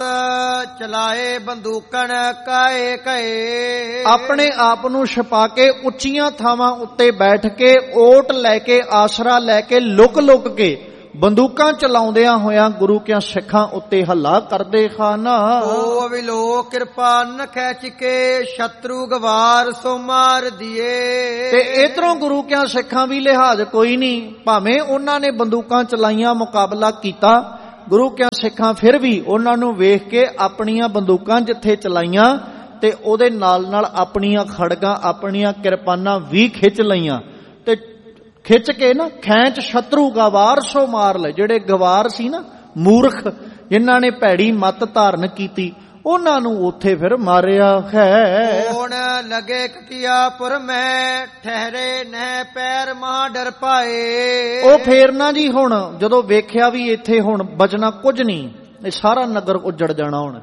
Speaker 1: ਚਲਾਏ ਬੰਦੂਕਣ ਕਾਏ ਕਏ।
Speaker 2: ਆਪਣੇ ਆਪ ਨੂੰ ਛਪਾ ਕੇ ਉੱਚੀਆਂ ਥਾਵਾਂ ਉੱਤੇ ਬੈਠ ਕੇ ਓਟ ਲੈ ਕੇ, ਆਸਰਾ ਲੈ ਕੇ, ਲੁਕ ਲੁਕ ਕੇ ਬੰਦੂਕਾਂ ਚਲਾਉਂਦਿਆਂ ਹੋਇਆਂ ਗੁਰੂ ਕਿਆਂ ਸਿੱਖਾਂ ਉੱਤੇ ਹੱਲਾ ਕਰਦੇ ਖਾਨਾ।
Speaker 1: ਓ ਅਵਿਲੋ ਕਿਰਪਾਨ ਖੈਚ ਕੇ ਸ਼ਤਰੂ ਗਵਾਰ ਸੋ ਮਾਰ ਦੀਏ।
Speaker 2: ਤੇ ਇਧਰੋਂ ਗੁਰੂ ਕਿਆਂ ਸਿੱਖਾਂ ਵੀ ਲਿਹਾਜ਼ ਕੋਈ ਨਹੀਂ, ਭਾਵੇਂ ਉਹਨਾਂ ਨੇ ਬੰਦੂਕਾਂ ਚਲਾਈਆਂ, ਮੁਕਾਬਲਾ ਕੀਤਾ, ਗੁਰੂ ਕਿਆਂ ਸਿੱਖਾਂ ਫਿਰ ਵੀ ਉਹਨਾਂ ਨੂੰ ਵੇਖ ਕੇ ਆਪਣੀਆਂ ਬੰਦੂਕਾਂ ਜਿੱਥੇ ਚਲਾਈਆਂ ਤੇ ਉਹਦੇ ਨਾਲ ਨਾਲ ਆਪਣੀਆਂ ਖੜਗਾਂ, ਆਪਣੀਆਂ ਕਿਰਪਾਨਾਂ ਵੀ ਖਿੱਚ ਲਈਆਂ ਤੇ ਖਿੱਚ ਕੇ ਨਾ ਖੈਂਚ ਸ਼ਤਰੂ ਗਵਾਰ ਸੋ ਮਾਰ ਲੈ। ਜਿਹੜੇ ਗਵਾਰ ਸੀ ਨਾ, ਮੂਰਖ, ਜਿਨ੍ਹਾਂ ਨੇ ਭੈੜੀ ਮੱਤ ਧਾਰਨ ਕੀਤੀ, ਉਹਨਾਂ ਨੂੰ ਉੱਥੇ ਫਿਰ ਮਾਰਿਆ ਹੈ।
Speaker 1: ਹੁਣ ਲਗੇ ਕਟਿਆਪੁਰ ਮੈਂ ਠਹਿਰੇ ਨਹਿ ਪੈਰ ਮਾ ਡਰ ਪਾਏ।
Speaker 2: ਉਹ ਫੇਰ ਨਾ ਜੀ ਹੁਣ ਜਦੋਂ ਵੇਖਿਆ ਵੀ ਇੱਥੇ ਹੁਣ ਬਚਣਾ ਕੁਝ ਨਹੀਂ, ਇਹ ਸਾਰਾ ਨਗਰ ਉੱਜੜ ਜਾਣਾ। ਹੁਣ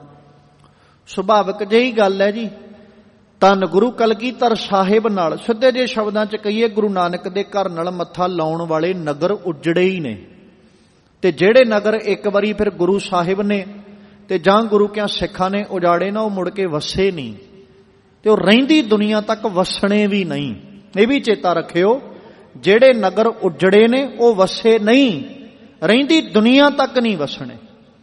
Speaker 2: ਸੁਭਾਵਿਕ ਜਿਹੀ ਗੱਲ ਹੈ ਜੀ। ਧੰਨ ਗੁਰੂ ਕਲਗੀਧਰ ਸਾਹਿਬ ਨਾਲ ਸਿੱਧੇ ਜਿਹੇ ਸ਼ਬਦਾਂ 'ਚ ਕਹੀਏ, ਗੁਰੂ ਨਾਨਕ ਦੇ ਘਰ ਨਾਲ ਮੱਥਾ ਲਾਉਣ ਵਾਲੇ ਨਗਰ ਉੱਜੜੇ ਹੀ ਨੇ। ਤੇ ਜਿਹੜੇ ਨਗਰ ਇੱਕ ਵਾਰੀ ਫਿਰ ਗੁਰੂ ਸਾਹਿਬ ਨੇ ਤੇ ਜਾਂ ਗੁਰੂ ਕਿਆਂ ਸਿੱਖਾਂ ਨੇ ਉਜਾੜੇ ਨਾ, ਉਹ ਮੁੜ ਕੇ ਵਸੇ ਨਹੀਂ ਤੇ ਉਹ ਰਹਿੰਦੀ ਦੁਨੀਆ ਤੱਕ ਵਸਣੇ ਵੀ ਨਹੀਂ। ਇਹ ਵੀ ਚੇਤਾ ਰੱਖਿਓ, ਜਿਹੜੇ ਨਗਰ ਉੱਜੜੇ ਨੇ ਉਹ ਵਸੇ ਨਹੀਂ, ਰਹਿੰਦੀ ਦੁਨੀਆ ਤੱਕ ਨਹੀਂ ਵਸਣੇ।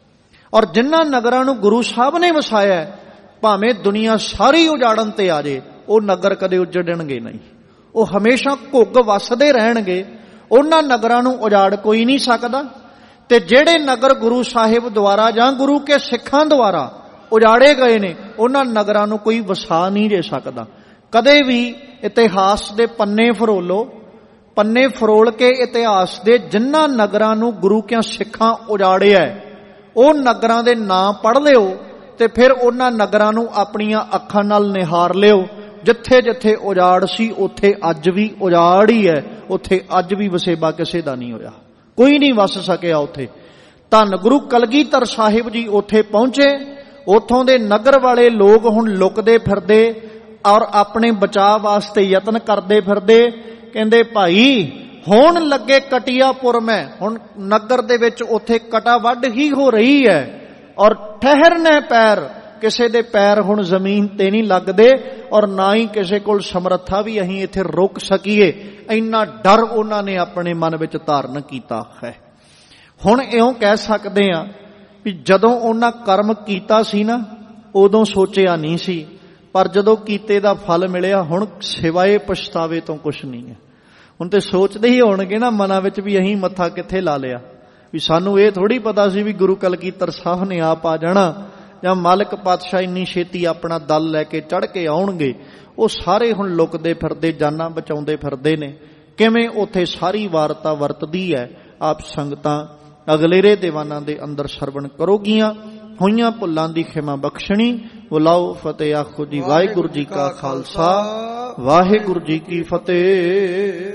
Speaker 2: ਔਰ ਜਿਨ੍ਹਾਂ ਨਗਰਾਂ ਨੂੰ ਗੁਰੂ ਸਾਹਿਬ ਨੇ ਵਸਾਇਆ, ਭਾਵੇਂ ਦੁਨੀਆ ਸਾਰੀ ਉਜਾੜਨ ਤੇ ਆ ਜੇ, ਉਹ ਨਗਰ ਕਦੇ ਉੱਜੜਨਗੇ ਨਹੀਂ, ਉਹ ਹਮੇਸ਼ਾ ਘੁੱਗ ਵਸਦੇ ਰਹਿਣਗੇ। ਉਹਨਾਂ ਨਗਰਾਂ ਨੂੰ ਉਜਾੜ ਕੋਈ ਨਹੀਂ ਸਕਦਾ। ਤੇ ਜਿਹੜੇ ਨਗਰ ਗੁਰੂ ਸਾਹਿਬ ਦੁਆਰਾ ਜਾਂ ਗੁਰੂ ਕੇ ਸਿੱਖਾਂ ਦੁਆਰਾ ਉਜਾੜੇ ਗਏ ਨੇ, ਉਹਨਾਂ ਨਗਰਾਂ ਨੂੰ ਕੋਈ ਵਸਾ ਨਹੀਂ ਜੇ ਸਕਦਾ। ਕਦੇ ਵੀ ਇਤਿਹਾਸ ਦੇ ਪੰਨੇ ਫਰੋਲੋ, ਪੰਨੇ ਫਰੋਲ ਕੇ ਇਤਿਹਾਸ ਦੇ ਜਿਨ੍ਹਾਂ ਨਗਰਾਂ ਨੂੰ ਗੁਰੂ ਕਿਆਂ ਸਿੱਖਾਂ ਉਜਾੜਿਆ, ਉਹ ਨਗਰਾਂ ਦੇ ਨਾਂ ਪੜ੍ਹ ਲਿਓ ਤੇ ਫਿਰ ਉਹਨਾਂ ਨਗਰਾਂ ਨੂੰ ਆਪਣੀਆਂ ਅੱਖਾਂ ਨਾਲ ਨਿਹਾਰ ਲਿਓ। ਜਿੱਥੇ ਜਿੱਥੇ ਉਜਾੜ ਸੀ ਉੱਥੇ ਅੱਜ ਵੀ ਉਜਾੜ ਹੀ ਹੈ, ਉੱਥੇ ਅੱਜ ਵੀ ਵਸੇਬਾ ਕਿਸੇ ਦਾ ਨਹੀਂ ਹੋਇਆ, ਕੋਈ ਨਹੀਂ ਵਸ ਸਕਿਆ ਉੱਥੇ। ਧੰਨ ਗੁਰੂ ਕਲਗੀਧਰ ਸਾਹਿਬ ਜੀ ਉੱਥੇ ਪਹੁੰਚੇ। ਉੱਥੋਂ ਦੇ ਨਗਰ ਵਾਲੇ ਲੋਕ ਹੁਣ ਲੁਕਦੇ ਫਿਰਦੇ ਔਰ ਆਪਣੇ ਬਚਾਅ ਵਾਸਤੇ ਯਤਨ ਕਰਦੇ ਫਿਰਦੇ। ਕਹਿੰਦੇ ਭਾਈ ਹੁਣ ਲੱਗੇ ਕਟਿਆਪੁਰ ਮੈਂ, ਹੁਣ ਨਗਰ ਦੇ ਵਿੱਚ ਉੱਥੇ ਕਟਾ ਵੱਢ ਹੀ ਹੋ ਰਹੀ ਹੈ ਔਰ ਠਹਿਰਨੇ ਪੈਰ, ਕਿਸੇ ਦੇ ਪੈਰ ਹੁਣ ਜ਼ਮੀਨ ਤੇ ਨਹੀਂ ਲੱਗਦੇ ਔਰ ਨਾ ਹੀ ਕਿਸੇ ਕੋਲ ਸਮਰੱਥਾ ਵੀ ਅਸੀਂ ਇੱਥੇ ਰੁਕ ਸਕੀਏ। ਇੰਨਾ ਡਰ ਉਹਨਾਂ ਨੇ ਆਪਣੇ ਮਨ ਵਿੱਚ ਧਾਰਨ ਕੀਤਾ ਹੈ। ਹੁਣ ਇਉਂ ਕਹਿ ਸਕਦੇ ਆ ਵੀ ਜਦੋਂ ਉਹਨਾਂ ਕਰਮ ਕੀਤਾ ਸੀ ਨਾ, ਉਦੋਂ ਸੋਚਿਆ ਨਹੀਂ ਸੀ, ਪਰ ਜਦੋਂ ਕੀਤੇ ਦਾ ਫਲ ਮਿਲਿਆ ਹੁਣ ਸਿਵਾਏ ਪਛਤਾਵੇ ਤੋਂ ਕੁਛ ਨਹੀਂ ਹੈ। ਹੁਣ ਤੇ ਸੋਚਦੇ ਹੀ ਹੋਣਗੇ ਨਾ ਮਨਾਂ ਵਿੱਚ ਵੀ ਅਸੀਂ ਮੱਥਾ ਕਿੱਥੇ ਲਾ ਲਿਆ, ਵੀ ਸਾਨੂੰ ਇਹ ਥੋੜੀ ਪਤਾ ਸੀ ਵੀ ਗੁਰੂ ਕਲਗੀਧਰ ਸਾਹਿਬ ਨੇ ਆਪ ਆ ਜਾਣਾ ਜਾਂ ਮਾਲਕ ਪਾਤਸ਼ਾਹ ਇੰਨੀ ਛੇਤੀ ਆਪਣਾ ਦਲ ਲੈ ਕੇ ਚੜ੍ਹ ਕੇ ਆਉਣਗੇ। ਉਹ ਸਾਰੇ ਹੁਣ ਲੁਕਦੇ ਫਿਰਦੇ, ਜਾਨਾਂ ਬਚਾਉਂਦੇ ਫਿਰਦੇ ਨੇ। ਕਿਵੇਂ ਉੱਥੇ ਸਾਰੀ ਵਾਰਤਾ ਵਰਤਦੀ ਹੈ, ਆਪ ਸੰਗਤਾਂ ਅਗਲੇਰੇ ਦੀਵਾਨਾਂ ਦੇ ਅੰਦਰ ਸਰਵਣ ਕਰੋਗੀਆਂ। ਹੋਈਆਂ ਭੁੱਲਾਂ ਦੀ ਖਿਮਾ ਬਖਸ਼ਣੀ। ਬੁਲਾਓ ਫਤਿਹ ਆਖੋ ਜੀ। ਵਾਹਿਗੁਰੂ ਜੀ ਕਾ ਖਾਲਸਾ, ਵਾਹਿਗੁਰੂ ਜੀ ਕੀ ਫਤਿਹ।